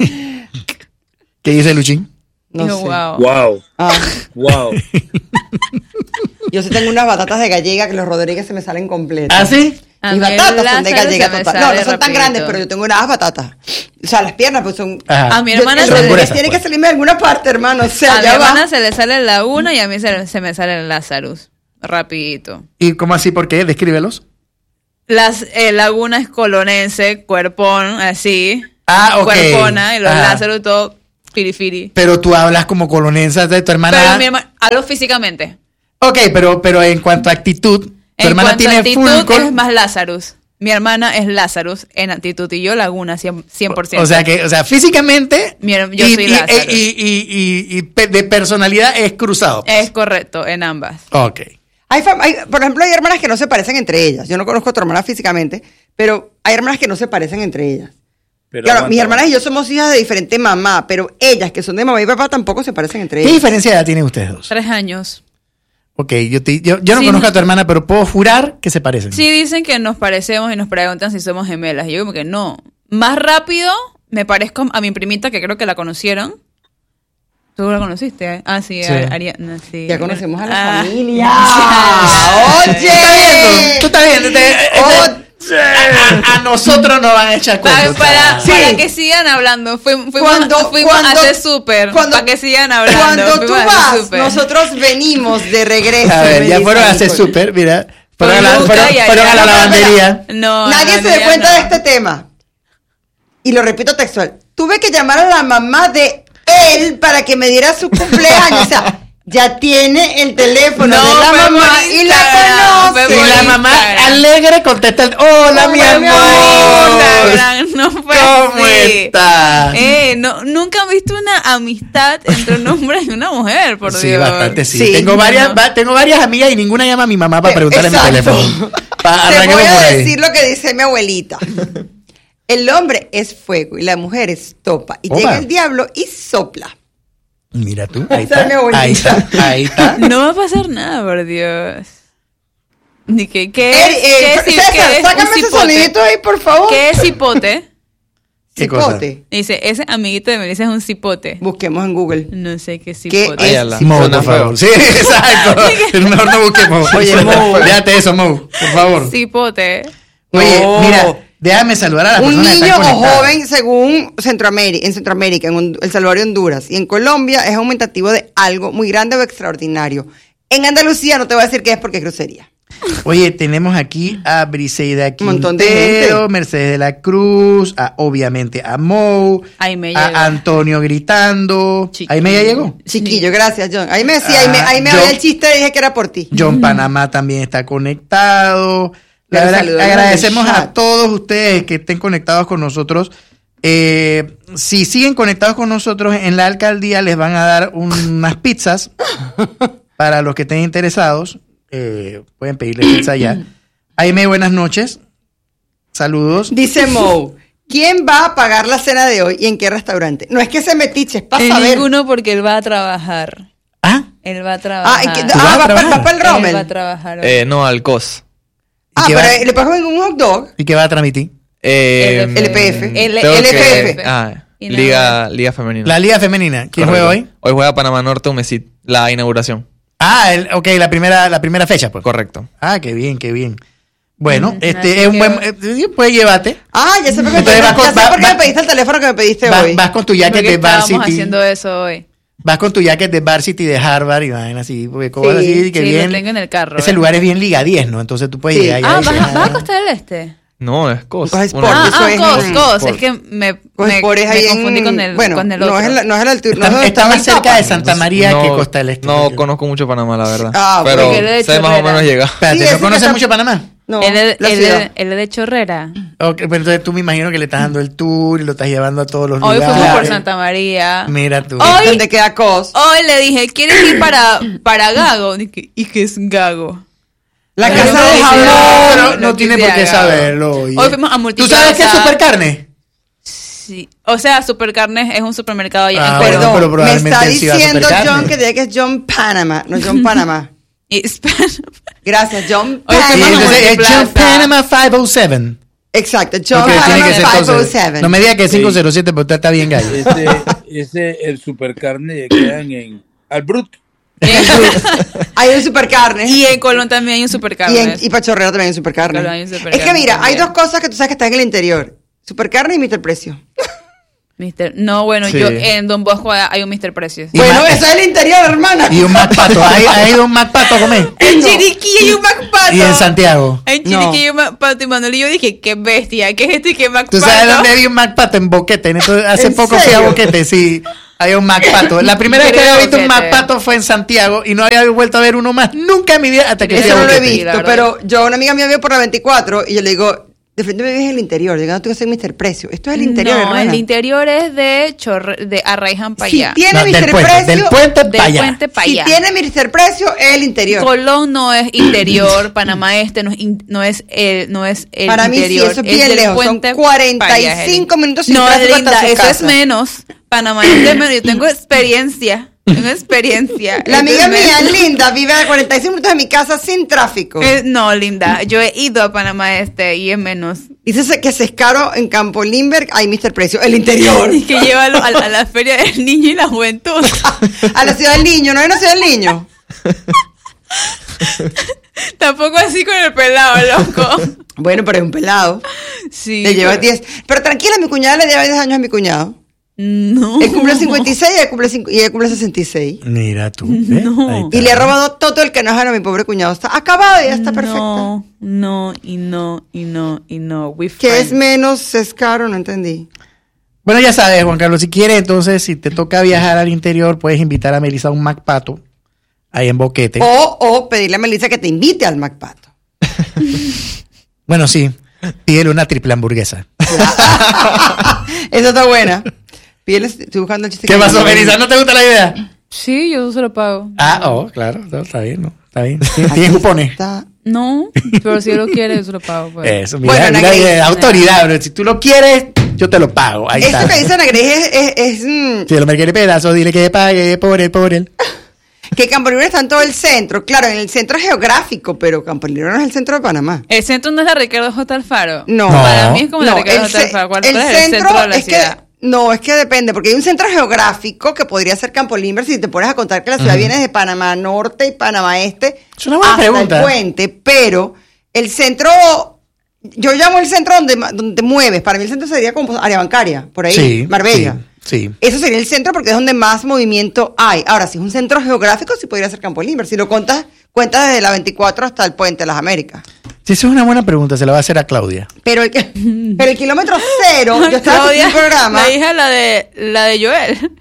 Speaker 2: ¿Qué dice Luchín?
Speaker 3: No
Speaker 4: Dijo,
Speaker 3: sé.
Speaker 4: wow.
Speaker 5: Wow.
Speaker 3: Ah,
Speaker 5: Wow.
Speaker 3: yo sí tengo unas batatas de gallega que los Rodríguez se me salen completas.
Speaker 2: ¿Ah, sí?
Speaker 4: A
Speaker 3: Mis
Speaker 4: mí el
Speaker 3: batatas son de
Speaker 4: Lázaro
Speaker 3: gallega
Speaker 4: se me
Speaker 3: total. No,
Speaker 4: sale
Speaker 3: no son tan
Speaker 4: rapidito.
Speaker 3: grandes, pero yo tengo unas batatas. O sea, las piernas pues son...
Speaker 2: Ajá.
Speaker 4: A mi
Speaker 3: Yo-
Speaker 4: hermana
Speaker 3: el
Speaker 4: se
Speaker 2: Son
Speaker 4: le,
Speaker 3: Rodríguez
Speaker 2: gruesas,
Speaker 3: tiene
Speaker 2: pues.
Speaker 3: que salirme de alguna parte, hermano. O sea,
Speaker 4: a mi
Speaker 3: ya
Speaker 4: hermana
Speaker 3: va.
Speaker 4: se le sale la una y a mí se, se me sale el Lazarus. Rapidito.
Speaker 2: ¿Y cómo así? ¿Por qué? Descríbelos.
Speaker 4: Las, eh, Laguna es colonense, cuerpón, así.
Speaker 2: Ah, ok.
Speaker 4: Cuerpona, y los
Speaker 2: Ajá.
Speaker 4: Lázaro todo firifiri.
Speaker 2: Pero tú hablas como colonense de tu hermana.
Speaker 4: Pero mi hermana, hablo físicamente.
Speaker 2: Ok, pero, pero en cuanto a actitud, tu
Speaker 4: En
Speaker 2: hermana
Speaker 4: cuanto
Speaker 2: tiene
Speaker 4: a actitud,
Speaker 2: full col-
Speaker 4: es más Lazarus. Mi hermana es Lazarus en actitud y yo Laguna cien por ciento.
Speaker 2: O sea que, o sea, físicamente
Speaker 4: Mi her- yo
Speaker 2: y,
Speaker 4: soy
Speaker 2: y-
Speaker 4: Lázaro.
Speaker 2: y, y- y- y pe- de personalidad es cruzado. pues.
Speaker 4: Es correcto, en ambas.
Speaker 2: Ok.
Speaker 3: Hay, fam- hay- por ejemplo, hay hermanas que no se parecen entre ellas. Yo no conozco a tu hermana físicamente, pero hay hermanas que no se parecen entre ellas.
Speaker 5: Pero
Speaker 3: claro,
Speaker 5: aguanta,
Speaker 3: mis hermanas y yo somos hijas de diferente mamá, pero ellas que son de mamá y papá tampoco se parecen entre
Speaker 2: ¿Qué
Speaker 3: ellas.
Speaker 2: diferencia de edad tienen ustedes dos?
Speaker 4: Tres años.
Speaker 2: Ok, yo, te- yo, yo no
Speaker 4: Sí,
Speaker 2: conozco
Speaker 4: no.
Speaker 2: a tu hermana, pero puedo jurar que se parecen.
Speaker 4: Sí, dicen que nos parecemos y nos preguntan si somos gemelas. Y yo como que no. Más rápido me parezco a mi primita, que creo que la conocieron. ¿Tú la conociste? Ah, sí,
Speaker 2: Sí.
Speaker 4: Ariana, sí.
Speaker 3: Ya conocemos a la
Speaker 4: Ah.
Speaker 3: familia.
Speaker 2: ¿Tú estás viendo?
Speaker 3: ¡Oye!
Speaker 2: ¿Tú estás viendo? Te-
Speaker 3: Oh,
Speaker 2: A, a nosotros nos van a echar
Speaker 4: Para,
Speaker 2: cuentos.
Speaker 4: para,
Speaker 3: Sí.
Speaker 4: para que sigan hablando. Fuimos, fuimos,
Speaker 3: Cuando-
Speaker 4: fuimos
Speaker 3: cuando-
Speaker 4: a hacer súper.
Speaker 3: cuando-
Speaker 4: Para que sigan hablando.
Speaker 3: Cuando tú
Speaker 4: fuimos a hacer
Speaker 3: vas,
Speaker 4: súper.
Speaker 3: nosotros venimos de regreso.
Speaker 2: A ver,
Speaker 3: me
Speaker 2: ya
Speaker 3: dice
Speaker 2: fueron a hacer
Speaker 3: Nicole.
Speaker 2: súper, mira.
Speaker 4: Con
Speaker 2: Fueron a la,
Speaker 4: Luca
Speaker 2: fueron-
Speaker 4: y
Speaker 2: fueron a la
Speaker 4: Ariana.
Speaker 2: lavandería.
Speaker 4: No,
Speaker 3: Nadie
Speaker 4: no,
Speaker 3: se
Speaker 4: no,
Speaker 3: dio
Speaker 4: ya
Speaker 3: cuenta
Speaker 4: no.
Speaker 3: de este tema. Y lo repito textual. Tuve que llamar a la mamá de él para que me diera su cumpleaños. O sea, ya tiene el teléfono
Speaker 4: No,
Speaker 3: de la
Speaker 4: fue por
Speaker 3: mamá y la
Speaker 4: Instagram,
Speaker 3: conoce.
Speaker 4: fue
Speaker 2: Y
Speaker 4: por
Speaker 2: la mamá
Speaker 4: Instagram.
Speaker 2: alegre contesta, el, hola mi
Speaker 3: Hola, mi
Speaker 2: amor.
Speaker 4: Instagram, no fue
Speaker 2: ¿Cómo
Speaker 4: así.
Speaker 2: estás?
Speaker 4: Eh, no, nunca he visto una amistad entre un hombre y una mujer, por
Speaker 2: Sí,
Speaker 4: Dios.
Speaker 2: bastante sí.
Speaker 3: Sí,
Speaker 2: tengo, varias,
Speaker 4: no.
Speaker 2: va- tengo varias amigas y ninguna llama a mi mamá para
Speaker 3: Eh,
Speaker 2: preguntarle mi
Speaker 3: exacto.
Speaker 2: teléfono. Pa-
Speaker 3: Te
Speaker 2: arranquemos
Speaker 3: voy a
Speaker 2: por ahí.
Speaker 3: decir lo que dice mi abuelita. El hombre es fuego y la mujer es topa. Y
Speaker 2: Opa.
Speaker 3: llega el diablo y sopla.
Speaker 2: Mira tú, ahí
Speaker 3: Esa es mi
Speaker 2: está,
Speaker 3: abuelita.
Speaker 2: ahí está, ahí está.
Speaker 4: No va a pasar nada, por Dios. Ni que, ¿qué es,
Speaker 3: Eh, eh,
Speaker 4: qué es,
Speaker 3: César,
Speaker 4: qué es un
Speaker 3: sácame ese
Speaker 4: cipote?
Speaker 3: sonidito ahí, por favor.
Speaker 4: ¿Qué es cipote?
Speaker 2: ¿Qué cosa?
Speaker 3: Cipote.
Speaker 4: Dice, ese amiguito de Melissa es un cipote.
Speaker 3: Busquemos en Google.
Speaker 4: No sé qué es
Speaker 3: ¿Qué
Speaker 4: cipote.
Speaker 1: Ay,
Speaker 3: es
Speaker 1: ala.
Speaker 2: Mo,
Speaker 1: Suena
Speaker 2: por
Speaker 1: feo.
Speaker 2: favor. Sí, exacto. Mejor no busquemos.
Speaker 3: Oye, Mo.
Speaker 2: Déjate eso, Mo, por favor.
Speaker 4: Cipote.
Speaker 2: Oye,
Speaker 3: No.
Speaker 2: mira, déjame saludar a las
Speaker 3: Un
Speaker 2: personas que
Speaker 3: niño
Speaker 2: están
Speaker 3: o
Speaker 2: conectadas.
Speaker 3: joven según Centroamérica, en Centroamérica, en Hond- El Salvador y Honduras. Y en Colombia es aumentativo de algo muy grande o extraordinario. En Andalucía no te voy a decir qué es porque es grosería.
Speaker 2: Oye, tenemos aquí a Briseida
Speaker 3: Un montón de
Speaker 2: Quintero,
Speaker 3: gente.
Speaker 2: Mercedes de la Cruz, a, obviamente a Mo,
Speaker 4: Ahí me
Speaker 2: a
Speaker 4: llegó.
Speaker 2: Antonio gritando.
Speaker 4: Chiquillo.
Speaker 2: Ahí me ya llegó.
Speaker 3: Chiquillo, gracias, John. Ahí me decía, ahí me, ahí me
Speaker 2: Ah,
Speaker 3: oía
Speaker 2: yo-
Speaker 3: el chiste y dije que era por ti.
Speaker 2: John Panamá también está conectado. La
Speaker 3: Pero
Speaker 2: verdad,
Speaker 3: saludamos
Speaker 2: agradecemos
Speaker 3: en el
Speaker 2: a
Speaker 3: chat.
Speaker 2: todos ustedes que estén conectados con nosotros. Eh, si siguen conectados con nosotros en la alcaldía, les van a dar unas pizzas para los que estén interesados. Eh, pueden pedirle pizza ya. Aime, buenas noches. Saludos.
Speaker 3: Dice Mo, ¿quién va a pagar la cena de hoy y en qué restaurante? No es que se metiche, es para
Speaker 4: En
Speaker 3: saber.
Speaker 4: ninguno porque él va a trabajar.
Speaker 2: Ah,
Speaker 4: Él va a
Speaker 3: Ah,
Speaker 4: trabajar.
Speaker 3: ¿y qué-
Speaker 2: ¿Tú vas a
Speaker 3: ah, va, para,
Speaker 2: trabajar?
Speaker 3: va para el
Speaker 4: Él va a
Speaker 3: Rommel.
Speaker 4: trabajar hoy.
Speaker 1: Eh, no, al C O S.
Speaker 3: Ah,
Speaker 2: qué
Speaker 3: pero
Speaker 2: va?
Speaker 3: le pago en un hot dog.
Speaker 2: ¿y qué va a transmitir?
Speaker 1: Eh,
Speaker 4: L
Speaker 3: P F.
Speaker 4: L-
Speaker 1: tengo
Speaker 3: L
Speaker 1: que-
Speaker 3: P F.
Speaker 1: Ah,
Speaker 4: Y nada
Speaker 1: Liga, Liga Femenina.
Speaker 2: La Liga Femenina. ¿Quién
Speaker 1: Correcto.
Speaker 2: juega hoy?
Speaker 1: Hoy juega Panamá Norte Umesit, la inauguración.
Speaker 2: Ah, el, ok, la primera, la primera fecha, pues.
Speaker 1: Correcto.
Speaker 2: Ah, qué bien, qué bien. Bueno,
Speaker 4: Ujú,
Speaker 2: este
Speaker 4: así
Speaker 2: es un
Speaker 4: que-
Speaker 2: buen. eh, Pues llévate.
Speaker 3: Ah, ya sé por qué, me
Speaker 2: Entonces
Speaker 3: pediste,
Speaker 2: va con-
Speaker 3: ya sé
Speaker 2: va-
Speaker 3: por qué
Speaker 2: va-
Speaker 3: me pediste el teléfono que me pediste
Speaker 2: Vas,
Speaker 3: hoy.
Speaker 2: vas con tu jacket
Speaker 4: Porque
Speaker 2: de Bar
Speaker 4: estábamos
Speaker 2: City.
Speaker 4: haciendo eso hoy.
Speaker 2: Vas con tu jacket de Bar City de Harvard y vaina así. Porque cosas
Speaker 3: Sí,
Speaker 2: así que
Speaker 4: sí,
Speaker 2: bien.
Speaker 4: lo tengo en el carro.
Speaker 2: Ese
Speaker 4: ¿eh?
Speaker 2: lugar es bien Liga diez, ¿no? Entonces tú puedes
Speaker 3: Sí.
Speaker 2: llegar
Speaker 4: Ah,
Speaker 2: y
Speaker 4: ¿vas,
Speaker 2: dices,
Speaker 4: a- ¿vas a
Speaker 2: ah,
Speaker 4: Costa del Este?
Speaker 1: No, es C O S.
Speaker 3: Coge Sport.
Speaker 1: Una-
Speaker 3: eso
Speaker 4: Ah, ah,
Speaker 3: es
Speaker 4: Cos,
Speaker 3: en-
Speaker 4: Cos.
Speaker 1: por-
Speaker 4: Es que me,
Speaker 3: Pues
Speaker 4: me,
Speaker 3: por es
Speaker 4: me
Speaker 3: ahí
Speaker 4: confundí
Speaker 3: en,
Speaker 4: con el,
Speaker 3: bueno,
Speaker 4: con el
Speaker 3: no
Speaker 4: otro.
Speaker 3: es, el, no es el altura. no
Speaker 2: Está,
Speaker 3: es-
Speaker 2: está
Speaker 3: no
Speaker 2: más
Speaker 3: es
Speaker 2: cerca de
Speaker 3: Tapa.
Speaker 2: Santa María
Speaker 1: no,
Speaker 2: que Costa del Este.
Speaker 1: No conozco mucho Panamá, la verdad.
Speaker 3: Ah,
Speaker 1: pero
Speaker 4: porque él es de
Speaker 1: sé más o
Speaker 4: Chorrera.
Speaker 1: menos llegar.
Speaker 2: Espérate,
Speaker 3: Sí,
Speaker 2: ¿no
Speaker 3: ese que
Speaker 2: conoces
Speaker 3: está-
Speaker 2: mucho Panamá?
Speaker 3: No,
Speaker 4: él, es,
Speaker 3: la
Speaker 4: él,
Speaker 3: ciudad.
Speaker 4: es, él es de Chorrera.
Speaker 2: Ok, pero entonces tú me imagino que le estás dando el tour y lo estás llevando a todos los
Speaker 4: Hoy
Speaker 2: lugares.
Speaker 4: fuimos por Santa María.
Speaker 2: Mira tú.
Speaker 4: Hoy-
Speaker 3: ¿Dónde queda Cos?
Speaker 4: Hoy le dije, ¿quieres ir para, para Gago? Dije, ¿y qué es Gago?
Speaker 3: La
Speaker 4: Pero
Speaker 3: casa
Speaker 4: no
Speaker 3: de
Speaker 4: dice
Speaker 3: Jabón.
Speaker 4: nada.
Speaker 2: Pero
Speaker 4: no
Speaker 2: no tiene
Speaker 4: quise
Speaker 2: por qué
Speaker 4: haga.
Speaker 2: saberlo. oye.
Speaker 4: Hoy fuimos a
Speaker 2: ¿Tú
Speaker 4: Multiplaza.
Speaker 2: sabes qué es Supercarne?
Speaker 4: Sí. O sea, Supercarnes es un supermercado allá
Speaker 2: Ah,
Speaker 4: en
Speaker 2: bueno,
Speaker 3: Perdón,
Speaker 2: pero
Speaker 3: me
Speaker 2: probablemente
Speaker 3: está
Speaker 2: él sí va a
Speaker 3: diciendo
Speaker 2: Supercarne.
Speaker 3: John que tiene que es John Panama, no John Panamá.
Speaker 4: Y espera.
Speaker 3: Gracias, John
Speaker 4: Oye,
Speaker 2: Sí,
Speaker 4: fuimos a
Speaker 3: Panama.
Speaker 2: entonces es
Speaker 4: Multiplaza.
Speaker 2: John Panama quinientos siete.
Speaker 3: Exacto, John
Speaker 2: Porque tiene que ser
Speaker 3: Hannon
Speaker 2: entonces-
Speaker 3: quinientos siete.
Speaker 2: No me diga que es
Speaker 5: Sí.
Speaker 2: cinco cero siete, pero usted está bien gallo.
Speaker 5: Ese, ese, el supercarne que quedan en al bruto.
Speaker 3: Hay un supercarne.
Speaker 4: Y en Colón también hay un supercarne.
Speaker 3: Y, en, y Pachorrero también hay un supercarne.
Speaker 4: Colón hay un supercarne
Speaker 3: Es que mira, hay
Speaker 4: también.
Speaker 3: dos cosas que tú sabes que están en el interior. Supercarne y mister Precio.
Speaker 4: Mister No, bueno,
Speaker 2: Sí.
Speaker 4: yo en Don Bosco hay un mister Precios.
Speaker 2: Y
Speaker 3: Bueno,
Speaker 2: más-
Speaker 3: eso es el interior, hermana.
Speaker 2: Y un MacPato. ¿Ha, ha ido un MacPato a comer?
Speaker 4: En Chiriquí hay un MacPato.
Speaker 2: Y en Santiago.
Speaker 4: En Chiriquí
Speaker 3: No.
Speaker 4: hay un MacPato. Y Manuel y yo dije, qué bestia, qué es esto y qué MacPato.
Speaker 2: ¿Tú sabes dónde había un MacPato? En Boquete. Entonces, hace
Speaker 3: ¿En
Speaker 2: poco fui a
Speaker 3: serio?
Speaker 2: Boquete, sí. Había un MacPato. La primera vez que
Speaker 4: Creo
Speaker 2: había visto un
Speaker 4: que
Speaker 2: MacPato fue en Santiago y no había vuelto a ver uno más nunca en mi vida hasta que fui
Speaker 3: Eso
Speaker 2: a
Speaker 3: no lo he
Speaker 2: Boquete.
Speaker 4: Sí, la
Speaker 3: visto,
Speaker 4: verdad.
Speaker 3: pero yo, una amiga mía vive por la veinticuatro y yo le digo, de frente me vives en el interior. Yo digo, no, tú que soy mister Precio. Esto es el interior,
Speaker 4: No,
Speaker 3: hermana.
Speaker 4: el interior es de Chorre, de Arraiján para
Speaker 3: Si
Speaker 4: allá.
Speaker 3: tiene
Speaker 2: No, del
Speaker 3: mister
Speaker 2: puente,
Speaker 3: Precio,
Speaker 2: del puente
Speaker 4: Del
Speaker 2: para allá.
Speaker 4: puente para
Speaker 3: si
Speaker 4: allá.
Speaker 3: tiene mister Precio, es el interior.
Speaker 4: Colón no es interior, Panamá Este no es, in- no es el, no es el
Speaker 3: Para mí sí,
Speaker 4: interior.
Speaker 3: eso es bien
Speaker 4: del
Speaker 3: lejos, son
Speaker 4: puente
Speaker 3: cuarenta y
Speaker 4: para allá, es el-
Speaker 3: cinco minutos sin
Speaker 4: No,
Speaker 3: tráfico hasta
Speaker 4: linda,
Speaker 3: su
Speaker 4: eso es
Speaker 3: casa.
Speaker 4: menos. Panamá Este es menos. Yo tengo experiencia. Tengo experiencia.
Speaker 3: La amiga
Speaker 4: Esto es
Speaker 3: mía,
Speaker 4: menos.
Speaker 3: Linda, vive a cuarenta y cinco minutos de mi casa sin tráfico.
Speaker 4: Eh, no, linda. Yo he ido a Panamá Este y es menos.
Speaker 3: Dice que se es caro en Campo Limberg, hay mister Precio, el interior.
Speaker 4: Y que lleva a, lo- a la- a la feria del niño y la juventud.
Speaker 3: A la ciudad del niño, ¿no hay una ciudad del niño?
Speaker 4: Tampoco así con el pelado, loco.
Speaker 3: Bueno, pero es un pelado.
Speaker 4: Sí.
Speaker 3: Le lleva
Speaker 4: pero-
Speaker 3: diez. Pero tranquila, mi cuñada le lleva diez años a mi cuñado.
Speaker 4: No.
Speaker 3: Él cumple cincuenta y seis y él cumple, cinco- y él cumple sesenta y seis.
Speaker 2: Mira tú. ¿eh?
Speaker 4: No.
Speaker 2: Ahí está.
Speaker 3: Y le ha robado todo el que no es a mi pobre cuñado. Está acabado y ya está perfecto.
Speaker 4: No, no, y no, y no, y no. We
Speaker 3: ¿Qué es
Speaker 4: friends.
Speaker 3: menos? ¿Es caro? No entendí.
Speaker 2: Bueno, ya sabes, Juan Carlos, si quieres, entonces, si te toca viajar al interior, puedes invitar a Melissa a un MacPato, ahí en Boquete.
Speaker 3: O, o pedirle a Melissa que te invite al MacPato.
Speaker 2: Bueno, sí, pídele una triple hamburguesa.
Speaker 3: Esa está buena. Pídele, estoy buscando el chiste.
Speaker 2: ¿Qué
Speaker 3: que
Speaker 2: pasó,
Speaker 3: mandó.
Speaker 2: Melissa? ¿No te gusta la idea?
Speaker 4: Sí, yo se lo pago.
Speaker 2: Ah, oh, claro, no, está bien, ¿no? Está bien. Tienes tienes cupones.
Speaker 3: Está-
Speaker 4: No, pero si él lo quiere, yo se lo pago. Pues.
Speaker 2: Eso, mira,
Speaker 3: Bueno,
Speaker 2: mira,
Speaker 3: Nagri,
Speaker 2: eh, autoridad, bro. Si tú lo quieres, yo te lo pago. Ahí
Speaker 3: Esto
Speaker 2: está.
Speaker 3: que dice Ana Gris es, es, es, mm,
Speaker 2: Si lo me quiere pedazo, dile que pague por él, por él.
Speaker 3: que Campo Libre está en todo el centro. Claro, en el centro geográfico, pero Campo Libre no es el centro de Panamá.
Speaker 4: El centro no es la Ricardo J. Alfaro.
Speaker 3: No.
Speaker 2: No.
Speaker 4: Para mí es como la
Speaker 3: No,
Speaker 4: Ricardo
Speaker 3: el
Speaker 4: J.
Speaker 3: ce-
Speaker 4: Alfaro. ¿Cuál
Speaker 3: el
Speaker 4: cuál es el
Speaker 3: centro
Speaker 4: centro de la
Speaker 3: es
Speaker 4: ciudad?
Speaker 3: que no, es que depende, porque hay un centro geográfico que podría ser Campo Limber si te pones a contar que la ciudad viene de Panamá Norte y Panamá Este
Speaker 2: Es una buena
Speaker 3: hasta
Speaker 2: pregunta.
Speaker 3: el puente, pero el centro, yo llamo el centro donde, ma- donde te mueves, para mí el centro sería como área bancaria, por ahí,
Speaker 2: Sí,
Speaker 3: Marbella.
Speaker 2: sí, sí.
Speaker 3: Eso sería el centro porque es donde más movimiento hay. Ahora, si es un centro geográfico, sí podría ser Campo Limber. Si lo cuentas, cuentas desde la veinticuatro hasta el Puente de las Américas.
Speaker 2: Sí, esa es una buena pregunta, se la va a hacer a Claudia.
Speaker 3: Pero el, que- pero el kilómetro cero, yo estaba
Speaker 4: Claudia,
Speaker 3: en un programa.
Speaker 4: La hija la de, la de Joel.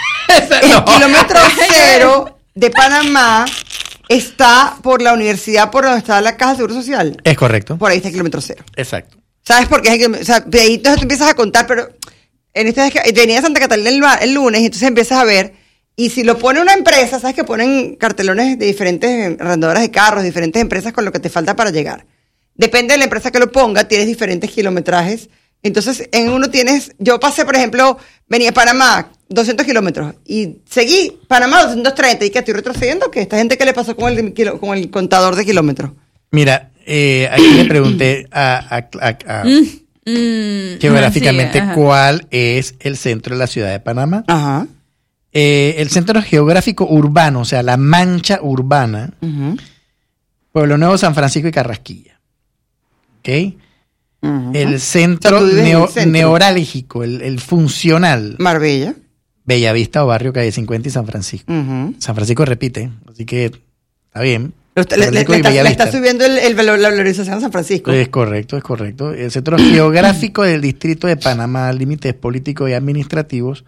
Speaker 3: El kilómetro cero de Panamá está por la universidad, por donde está la Caja de Seguro Social.
Speaker 2: Es correcto.
Speaker 3: Por ahí está el kilómetro cero.
Speaker 2: Exacto.
Speaker 3: ¿Sabes por qué? Es que- O sea, de ahí entonces tú empiezas a contar, pero en esta vez que venía de Santa Catalina el, ma- el lunes y entonces empiezas a ver, y si lo pone una empresa, ¿sabes que ponen cartelones de diferentes arrendadoras de carros, diferentes empresas con lo que te falta para llegar? Depende de la empresa que lo ponga, tienes diferentes kilometrajes. Entonces, en uno tienes, yo pasé, por ejemplo, venía a Panamá, doscientos kilómetros, y seguí Panamá doscientos treinta, y que estoy retrocediendo, que esta gente, ¿qué le pasó con el, kilo- con el contador de kilómetros?
Speaker 2: Mira, eh, aquí le pregunté a, a- a- a-
Speaker 4: Mm,
Speaker 2: geográficamente
Speaker 4: sí, ajá.
Speaker 2: cuál es el centro de la ciudad de Panamá.
Speaker 3: Ajá.
Speaker 2: Eh, el centro geográfico urbano, o sea, la mancha urbana,
Speaker 3: Ujú,
Speaker 2: Pueblo Nuevo, San Francisco y Carrasquilla. ¿Ok?
Speaker 3: ujú.
Speaker 2: El centro,
Speaker 3: O sea, tú vives en
Speaker 2: neo-
Speaker 3: el centro.
Speaker 2: neurálgico, el, el funcional,
Speaker 3: Marbella.
Speaker 2: Bellavista o Barrio Calle cincuenta y San Francisco.
Speaker 3: Ujú.
Speaker 2: San Francisco repite, así que está bien.
Speaker 3: Lo está- Le,
Speaker 2: San
Speaker 3: le-
Speaker 2: Francisco
Speaker 3: le
Speaker 2: y
Speaker 3: está, le
Speaker 2: Bellavista.
Speaker 3: está subiendo el, el valor- la valorización a San Francisco.
Speaker 2: Es correcto, es correcto. El centro geográfico del distrito de Panamá, límites políticos y administrativos,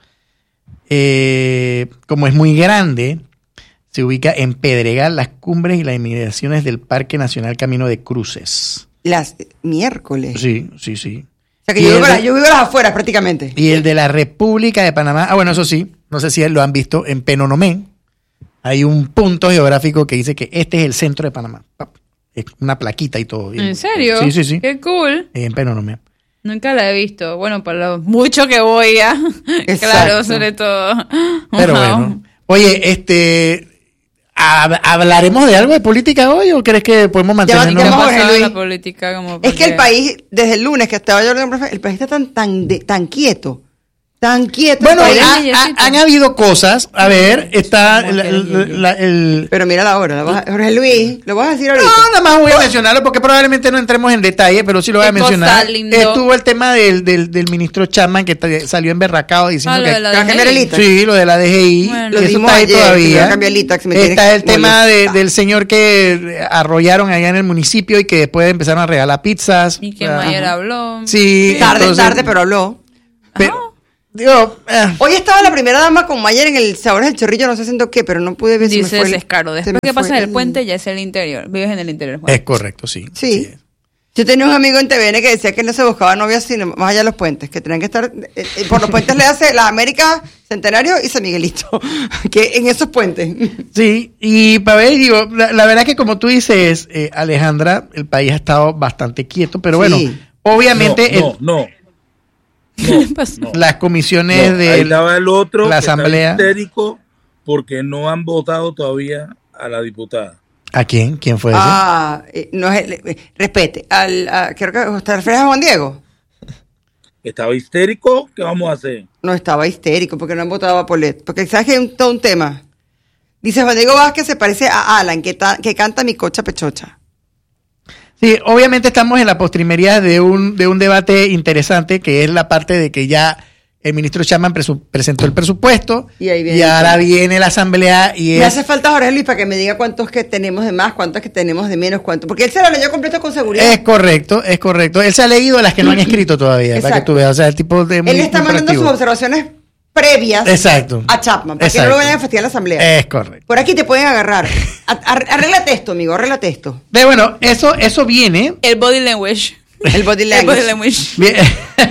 Speaker 2: eh, como es muy grande, se ubica en Pedregal, las cumbres y las inmediaciones del Parque Nacional Camino de Cruces.
Speaker 3: Las miércoles.
Speaker 2: Sí, sí, sí.
Speaker 3: O sea que
Speaker 2: Y
Speaker 3: yo
Speaker 2: el
Speaker 3: vivo, a
Speaker 2: de-
Speaker 3: las- yo vivo a las afueras prácticamente.
Speaker 2: Y el de la República de Panamá, ah, bueno, eso sí, no sé si lo han visto, en Penonomé hay un punto geográfico que dice que este es el centro de Panamá. Pap, es una plaquita y todo.
Speaker 4: ¿En serio?
Speaker 2: Sí, sí, sí.
Speaker 4: Qué cool.
Speaker 2: En Penonomé.
Speaker 4: Nunca la he visto. Bueno, por lo mucho que voy a. Claro,
Speaker 3: Exacto.
Speaker 4: sobre todo.
Speaker 2: Pero
Speaker 4: Wow.
Speaker 2: bueno. Oye, este, ¿hab- ¿hablaremos de algo de política hoy o crees que podemos mantenernos?
Speaker 3: Ya
Speaker 4: ¿Qué ha
Speaker 3: va, Jorge
Speaker 4: pasado en
Speaker 3: Luis.
Speaker 4: la política? Como
Speaker 3: Es que
Speaker 4: porque-
Speaker 3: el país, desde el lunes que estaba yo hablando con el profe, el país está tan, tan, de- tan quieto. Tan quieto.
Speaker 2: Bueno,
Speaker 3: el país.
Speaker 2: ha-
Speaker 4: Oye,
Speaker 2: ha-
Speaker 4: Yesito.
Speaker 2: han habido cosas. A ver, está
Speaker 4: ¿Cómo
Speaker 2: la-
Speaker 4: que eres
Speaker 2: la-
Speaker 4: Yeye?
Speaker 2: la- el...
Speaker 3: Pero mira la hora. la vas a- Jorge Luis, lo vas a decir ahorita.
Speaker 2: No, nada más voy a mencionarlo porque probablemente no entremos en detalle, pero sí lo voy a
Speaker 4: Qué cosa
Speaker 2: mencionar.
Speaker 4: lindo.
Speaker 2: Estuvo el tema del, del, del ministro Chapman que t- salió emberracado diciendo
Speaker 4: Ah, lo
Speaker 2: que...
Speaker 4: de la
Speaker 3: que va a cambiar el
Speaker 4: D G I.
Speaker 3: ITA.
Speaker 2: Sí, lo de la D G I,
Speaker 4: Bueno.
Speaker 2: que
Speaker 3: Lo
Speaker 2: eso
Speaker 3: dimos
Speaker 2: está ahí
Speaker 3: ayer, que iba
Speaker 2: todavía.
Speaker 3: a cambiar el ITAX, me tienes
Speaker 2: Está el tema de-
Speaker 3: molesta.
Speaker 2: del señor que arrollaron allá en el municipio y que después empezaron a regalar pizzas.
Speaker 4: Y que
Speaker 2: Ajá.
Speaker 4: Mayer habló.
Speaker 2: Sí,
Speaker 3: Tarde,
Speaker 2: entonces-
Speaker 3: tarde, pero habló.
Speaker 2: Pero, digo, eh,
Speaker 3: Hoy estaba la primera dama con Mayer en el Sabores del Chorrillo, no sé haciendo qué, pero no pude ver si me
Speaker 4: Dice
Speaker 3: fue el-
Speaker 4: descaro.
Speaker 3: se
Speaker 4: Después
Speaker 3: me
Speaker 4: que
Speaker 3: fue
Speaker 4: pasas el
Speaker 3: el-
Speaker 4: puente ya es el interior. Vives en el interior. Juan.
Speaker 2: es correcto, sí.
Speaker 3: Sí. Yo tenía un amigo en T V N que decía que no se buscaba novias sino más allá de los puentes, que tenían que estar, eh, eh, por los puentes le hace la América Centenario y San Miguelito, que en esos puentes.
Speaker 2: Sí, y para ver, digo, la, la verdad que como tú dices, eh, Alejandra, el país ha estado bastante quieto, pero bueno,
Speaker 3: Sí.
Speaker 2: obviamente
Speaker 5: no,
Speaker 2: el-
Speaker 5: no,
Speaker 4: ¿Qué pasó?
Speaker 5: no.
Speaker 2: las comisiones
Speaker 5: No,
Speaker 2: de
Speaker 5: ahí estaba el otro
Speaker 2: la
Speaker 5: que estaba
Speaker 2: asamblea.
Speaker 5: histérico porque no han votado todavía a la diputada.
Speaker 2: ¿A quién? ¿Quién fue ese?
Speaker 3: Ah, eh, no es, el- eh, respete, al, a- creo que te refieres a Juan Diego.
Speaker 5: Estaba histérico, ¿qué vamos a hacer?
Speaker 3: No estaba histérico porque no han votado a Polet, porque sabes que hay un, todo un tema. Dice Juan Diego Vázquez se parece a Alan, que, ta- que canta Mi Cocha Pechocha.
Speaker 2: Sí, obviamente estamos en la postrimería de un, de un debate interesante, que es la parte de que ya el ministro Chapman presu- presentó el presupuesto
Speaker 3: Y ahí viene
Speaker 2: y
Speaker 3: el
Speaker 2: ahora
Speaker 3: tema.
Speaker 2: viene la asamblea y
Speaker 3: Me
Speaker 2: es...
Speaker 3: hace falta Jorge Luis para que me diga cuántos que tenemos de más, cuántos que tenemos de menos, cuántos. Porque él se lo leyó completo con seguridad.
Speaker 2: Es correcto, es correcto. Él se ha leído las que no han escrito todavía, para que
Speaker 3: Exacto.
Speaker 2: tú veas. O sea, el tipo de... muy-
Speaker 3: él está
Speaker 2: muy
Speaker 3: mandando
Speaker 2: proactivo.
Speaker 3: sus observaciones previas
Speaker 2: Exacto.
Speaker 3: a Chapman, para que no
Speaker 2: Exacto.
Speaker 3: lo vayan a fastidiar en la asamblea.
Speaker 2: Es correcto.
Speaker 3: Por aquí te pueden agarrar. A- ar- Arréglate esto, amigo, arréglate esto.
Speaker 2: Pero bueno, eso, eso viene.
Speaker 4: El body language.
Speaker 3: El body
Speaker 4: El
Speaker 3: language.
Speaker 4: body language.
Speaker 2: Viene,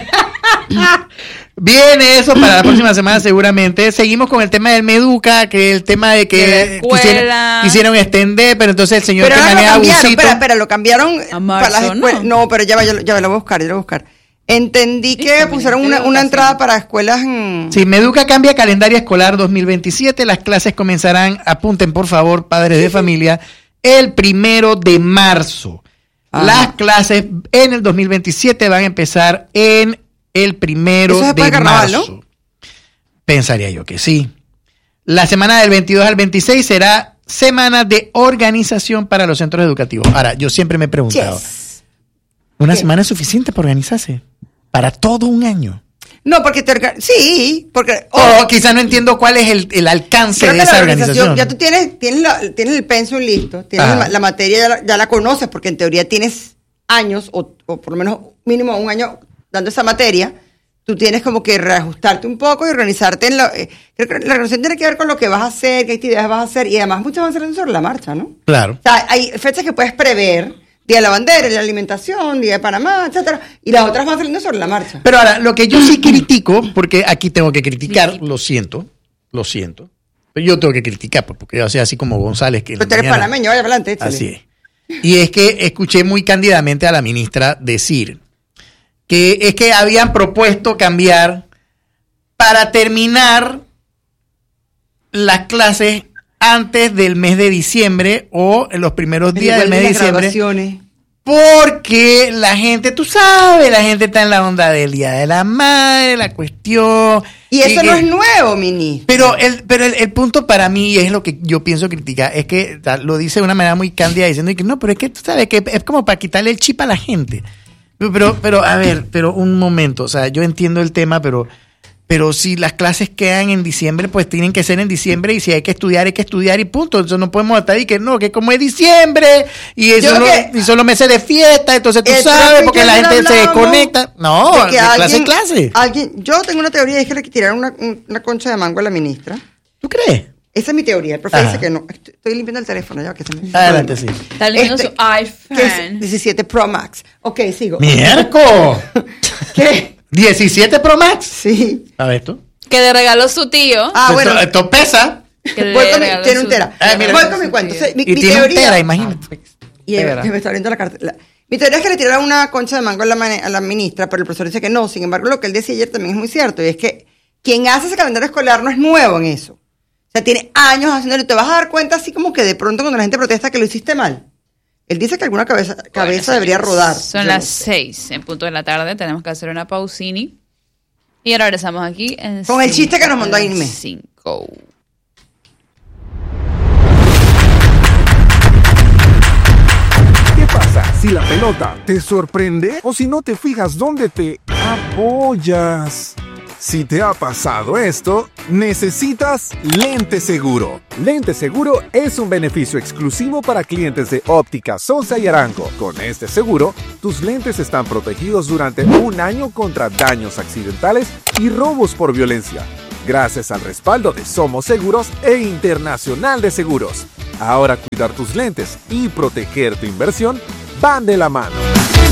Speaker 2: viene eso para la próxima semana seguramente. Seguimos con el tema del Meduca, que el tema de
Speaker 4: De la
Speaker 2: que
Speaker 4: escuela.
Speaker 2: quisieron, quisieron extender, pero entonces el señor
Speaker 3: Pero
Speaker 2: que
Speaker 3: ahora lo
Speaker 2: maneja
Speaker 3: cambiaron,
Speaker 2: busito.
Speaker 3: espera, espera, lo cambiaron
Speaker 4: A marzo,
Speaker 3: para las escuelas.
Speaker 4: ¿no?
Speaker 3: No, pero ya va, ya, lo- ya va, lo voy a buscar, ya lo voy a buscar. Entendí que
Speaker 4: también,
Speaker 3: pusieron
Speaker 4: de
Speaker 3: una, una
Speaker 4: educación.
Speaker 3: entrada para escuelas en...
Speaker 2: Sí, Meduca cambia calendario escolar dos mil veintisiete. Las clases comenzarán, apunten por favor, padres de familia, el primero de marzo.
Speaker 3: Ah.
Speaker 2: Las clases en el dos mil veintisiete van a empezar en el primero
Speaker 3: Eso es después
Speaker 2: de
Speaker 3: de carnaval,
Speaker 2: marzo.
Speaker 3: ¿no?
Speaker 2: Pensaría yo que sí. La semana del veintidós al veintiséis será semana de organización para los centros educativos. Ahora, yo siempre me he preguntado,
Speaker 3: Yes.
Speaker 2: ¿una
Speaker 3: ¿Qué?
Speaker 2: semana es suficiente para organizarse? Para todo un año.
Speaker 3: No, porque te orga- sí, porque
Speaker 2: O quizás no entiendo cuál es el, el alcance
Speaker 3: creo
Speaker 2: de
Speaker 3: que
Speaker 2: esa
Speaker 3: la
Speaker 2: organización.
Speaker 3: ya tú tienes tienes la, tienes el pensum listo, tienes
Speaker 2: Ajá.
Speaker 3: la, la materia ya la, ya la conoces porque en teoría tienes años o, o por lo menos mínimo un año dando esa materia. Tú tienes como que reajustarte un poco y organizarte en lo eh, creo que la organización tiene que ver con lo que vas a hacer, qué actividades vas a hacer y además muchas van a ser sobre la marcha, ¿no?
Speaker 2: Claro.
Speaker 3: O sea, hay fechas que puedes prever, Día de la Bandera, Día de la Alimentación, Día de Panamá, etcétera, y las otras van saliendo sobre la marcha.
Speaker 2: Pero ahora, lo que yo sí critico, porque aquí tengo que criticar, lo siento, lo siento. Pero yo tengo que criticar, pues, porque yo soy así como González. Que en la
Speaker 3: Pero tú eres
Speaker 2: mañana-
Speaker 3: panameño, vaya adelante, échale.
Speaker 2: Así es. Y es que escuché muy cándidamente a la ministra decir que es que habían propuesto cambiar para terminar las clases antes del mes de diciembre o en los primeros
Speaker 3: El
Speaker 2: días
Speaker 3: igual
Speaker 2: del mes de
Speaker 3: las
Speaker 2: diciembre.
Speaker 3: graduaciones.
Speaker 2: Porque la gente, tú sabes, la gente está en la onda del Día de la Madre, la cuestión.
Speaker 3: Y eso
Speaker 2: que-
Speaker 3: no es nuevo, ministro.
Speaker 2: Pero el, pero el, el punto para mí, y es lo que yo pienso criticar, es que o sea, lo dice de una manera muy cándida diciendo que no, pero es que tú sabes que es como para quitarle el chip a la gente. Pero, pero, a ver, pero un momento, o sea, yo entiendo el tema, pero, pero si las clases quedan en diciembre, pues tienen que ser en diciembre, y si hay que estudiar, hay que estudiar y punto. Entonces no podemos estar y que no, que como es diciembre, y, eso
Speaker 3: Yo
Speaker 2: no-
Speaker 3: creo que-
Speaker 2: y solo meses de fiesta, entonces tú
Speaker 3: Eh,
Speaker 2: sabes,
Speaker 3: pero
Speaker 2: porque
Speaker 3: que
Speaker 2: la
Speaker 3: ayer
Speaker 2: gente se
Speaker 3: hablábamos
Speaker 2: desconecta. No,
Speaker 3: de
Speaker 2: de
Speaker 3: que
Speaker 2: clase
Speaker 3: alguien-
Speaker 2: en clase.
Speaker 3: alguien- yo tengo una teoría, es que le tiraron una, una concha de mango a la ministra.
Speaker 2: ¿Tú crees?
Speaker 3: Esa es mi teoría. El profe
Speaker 2: Ajá.
Speaker 3: dice que no. Estoy, estoy limpiando el teléfono ya. Que se me...
Speaker 2: Adelante, sí.
Speaker 4: Está limpiando
Speaker 3: Este,
Speaker 4: su
Speaker 3: que es
Speaker 4: iPhone.
Speaker 3: diecisiete Pro Max. Ok, sigo.
Speaker 2: ¡Miércoles!
Speaker 3: ¿Qué?
Speaker 2: ¿diecisiete Pro Max?
Speaker 3: Sí.
Speaker 2: A ver esto.
Speaker 4: Que le regaló su tío.
Speaker 3: Ah, bueno.
Speaker 2: Esto, esto pesa.
Speaker 4: Que le
Speaker 3: Voy con mi-
Speaker 4: regaló
Speaker 3: tiene un
Speaker 4: su-
Speaker 3: tera.
Speaker 2: Ah, mira,
Speaker 3: Voy
Speaker 2: mira,
Speaker 3: con mi
Speaker 4: su
Speaker 3: cuento.
Speaker 4: tío.
Speaker 3: O sea, mi,
Speaker 2: Y
Speaker 3: mi
Speaker 2: tiene un
Speaker 3: teoría.
Speaker 2: tera, imagínate.
Speaker 3: Y
Speaker 2: Es
Speaker 3: eh,
Speaker 2: verdad.
Speaker 3: me está abriendo la carta. la- mi teoría es que le tiraron una concha de mango a la, mane- a la ministra, pero el profesor dice que no. Sin embargo, lo que él decía ayer también es muy cierto. Y es que quien hace ese calendario escolar no es nuevo en eso. O sea, tiene años haciéndolo y te vas a dar cuenta así como que de pronto cuando la gente protesta que lo hiciste mal. Él dice que alguna cabeza, cabeza
Speaker 4: Bueno,
Speaker 3: debería rodar.
Speaker 4: Son
Speaker 3: Yo
Speaker 4: las
Speaker 3: no sé.
Speaker 4: seis en punto de la tarde. Tenemos que hacer una pausini. Y ahora regresamos aquí en
Speaker 3: Con el chiste que nos mandó Aime.
Speaker 4: cinco.
Speaker 6: ¿Qué pasa si la pelota te sorprende o si no te fijas dónde te apoyas? Si te ha pasado esto, necesitas Lente Seguro. Lente Seguro es un beneficio exclusivo para clientes de Óptica Sosa y Arango. Con este seguro, tus lentes están protegidos durante un año contra daños accidentales y robos por violencia, gracias al respaldo de Somos Seguros e Internacional de Seguros. Ahora cuidar tus lentes y proteger tu inversión van de la mano.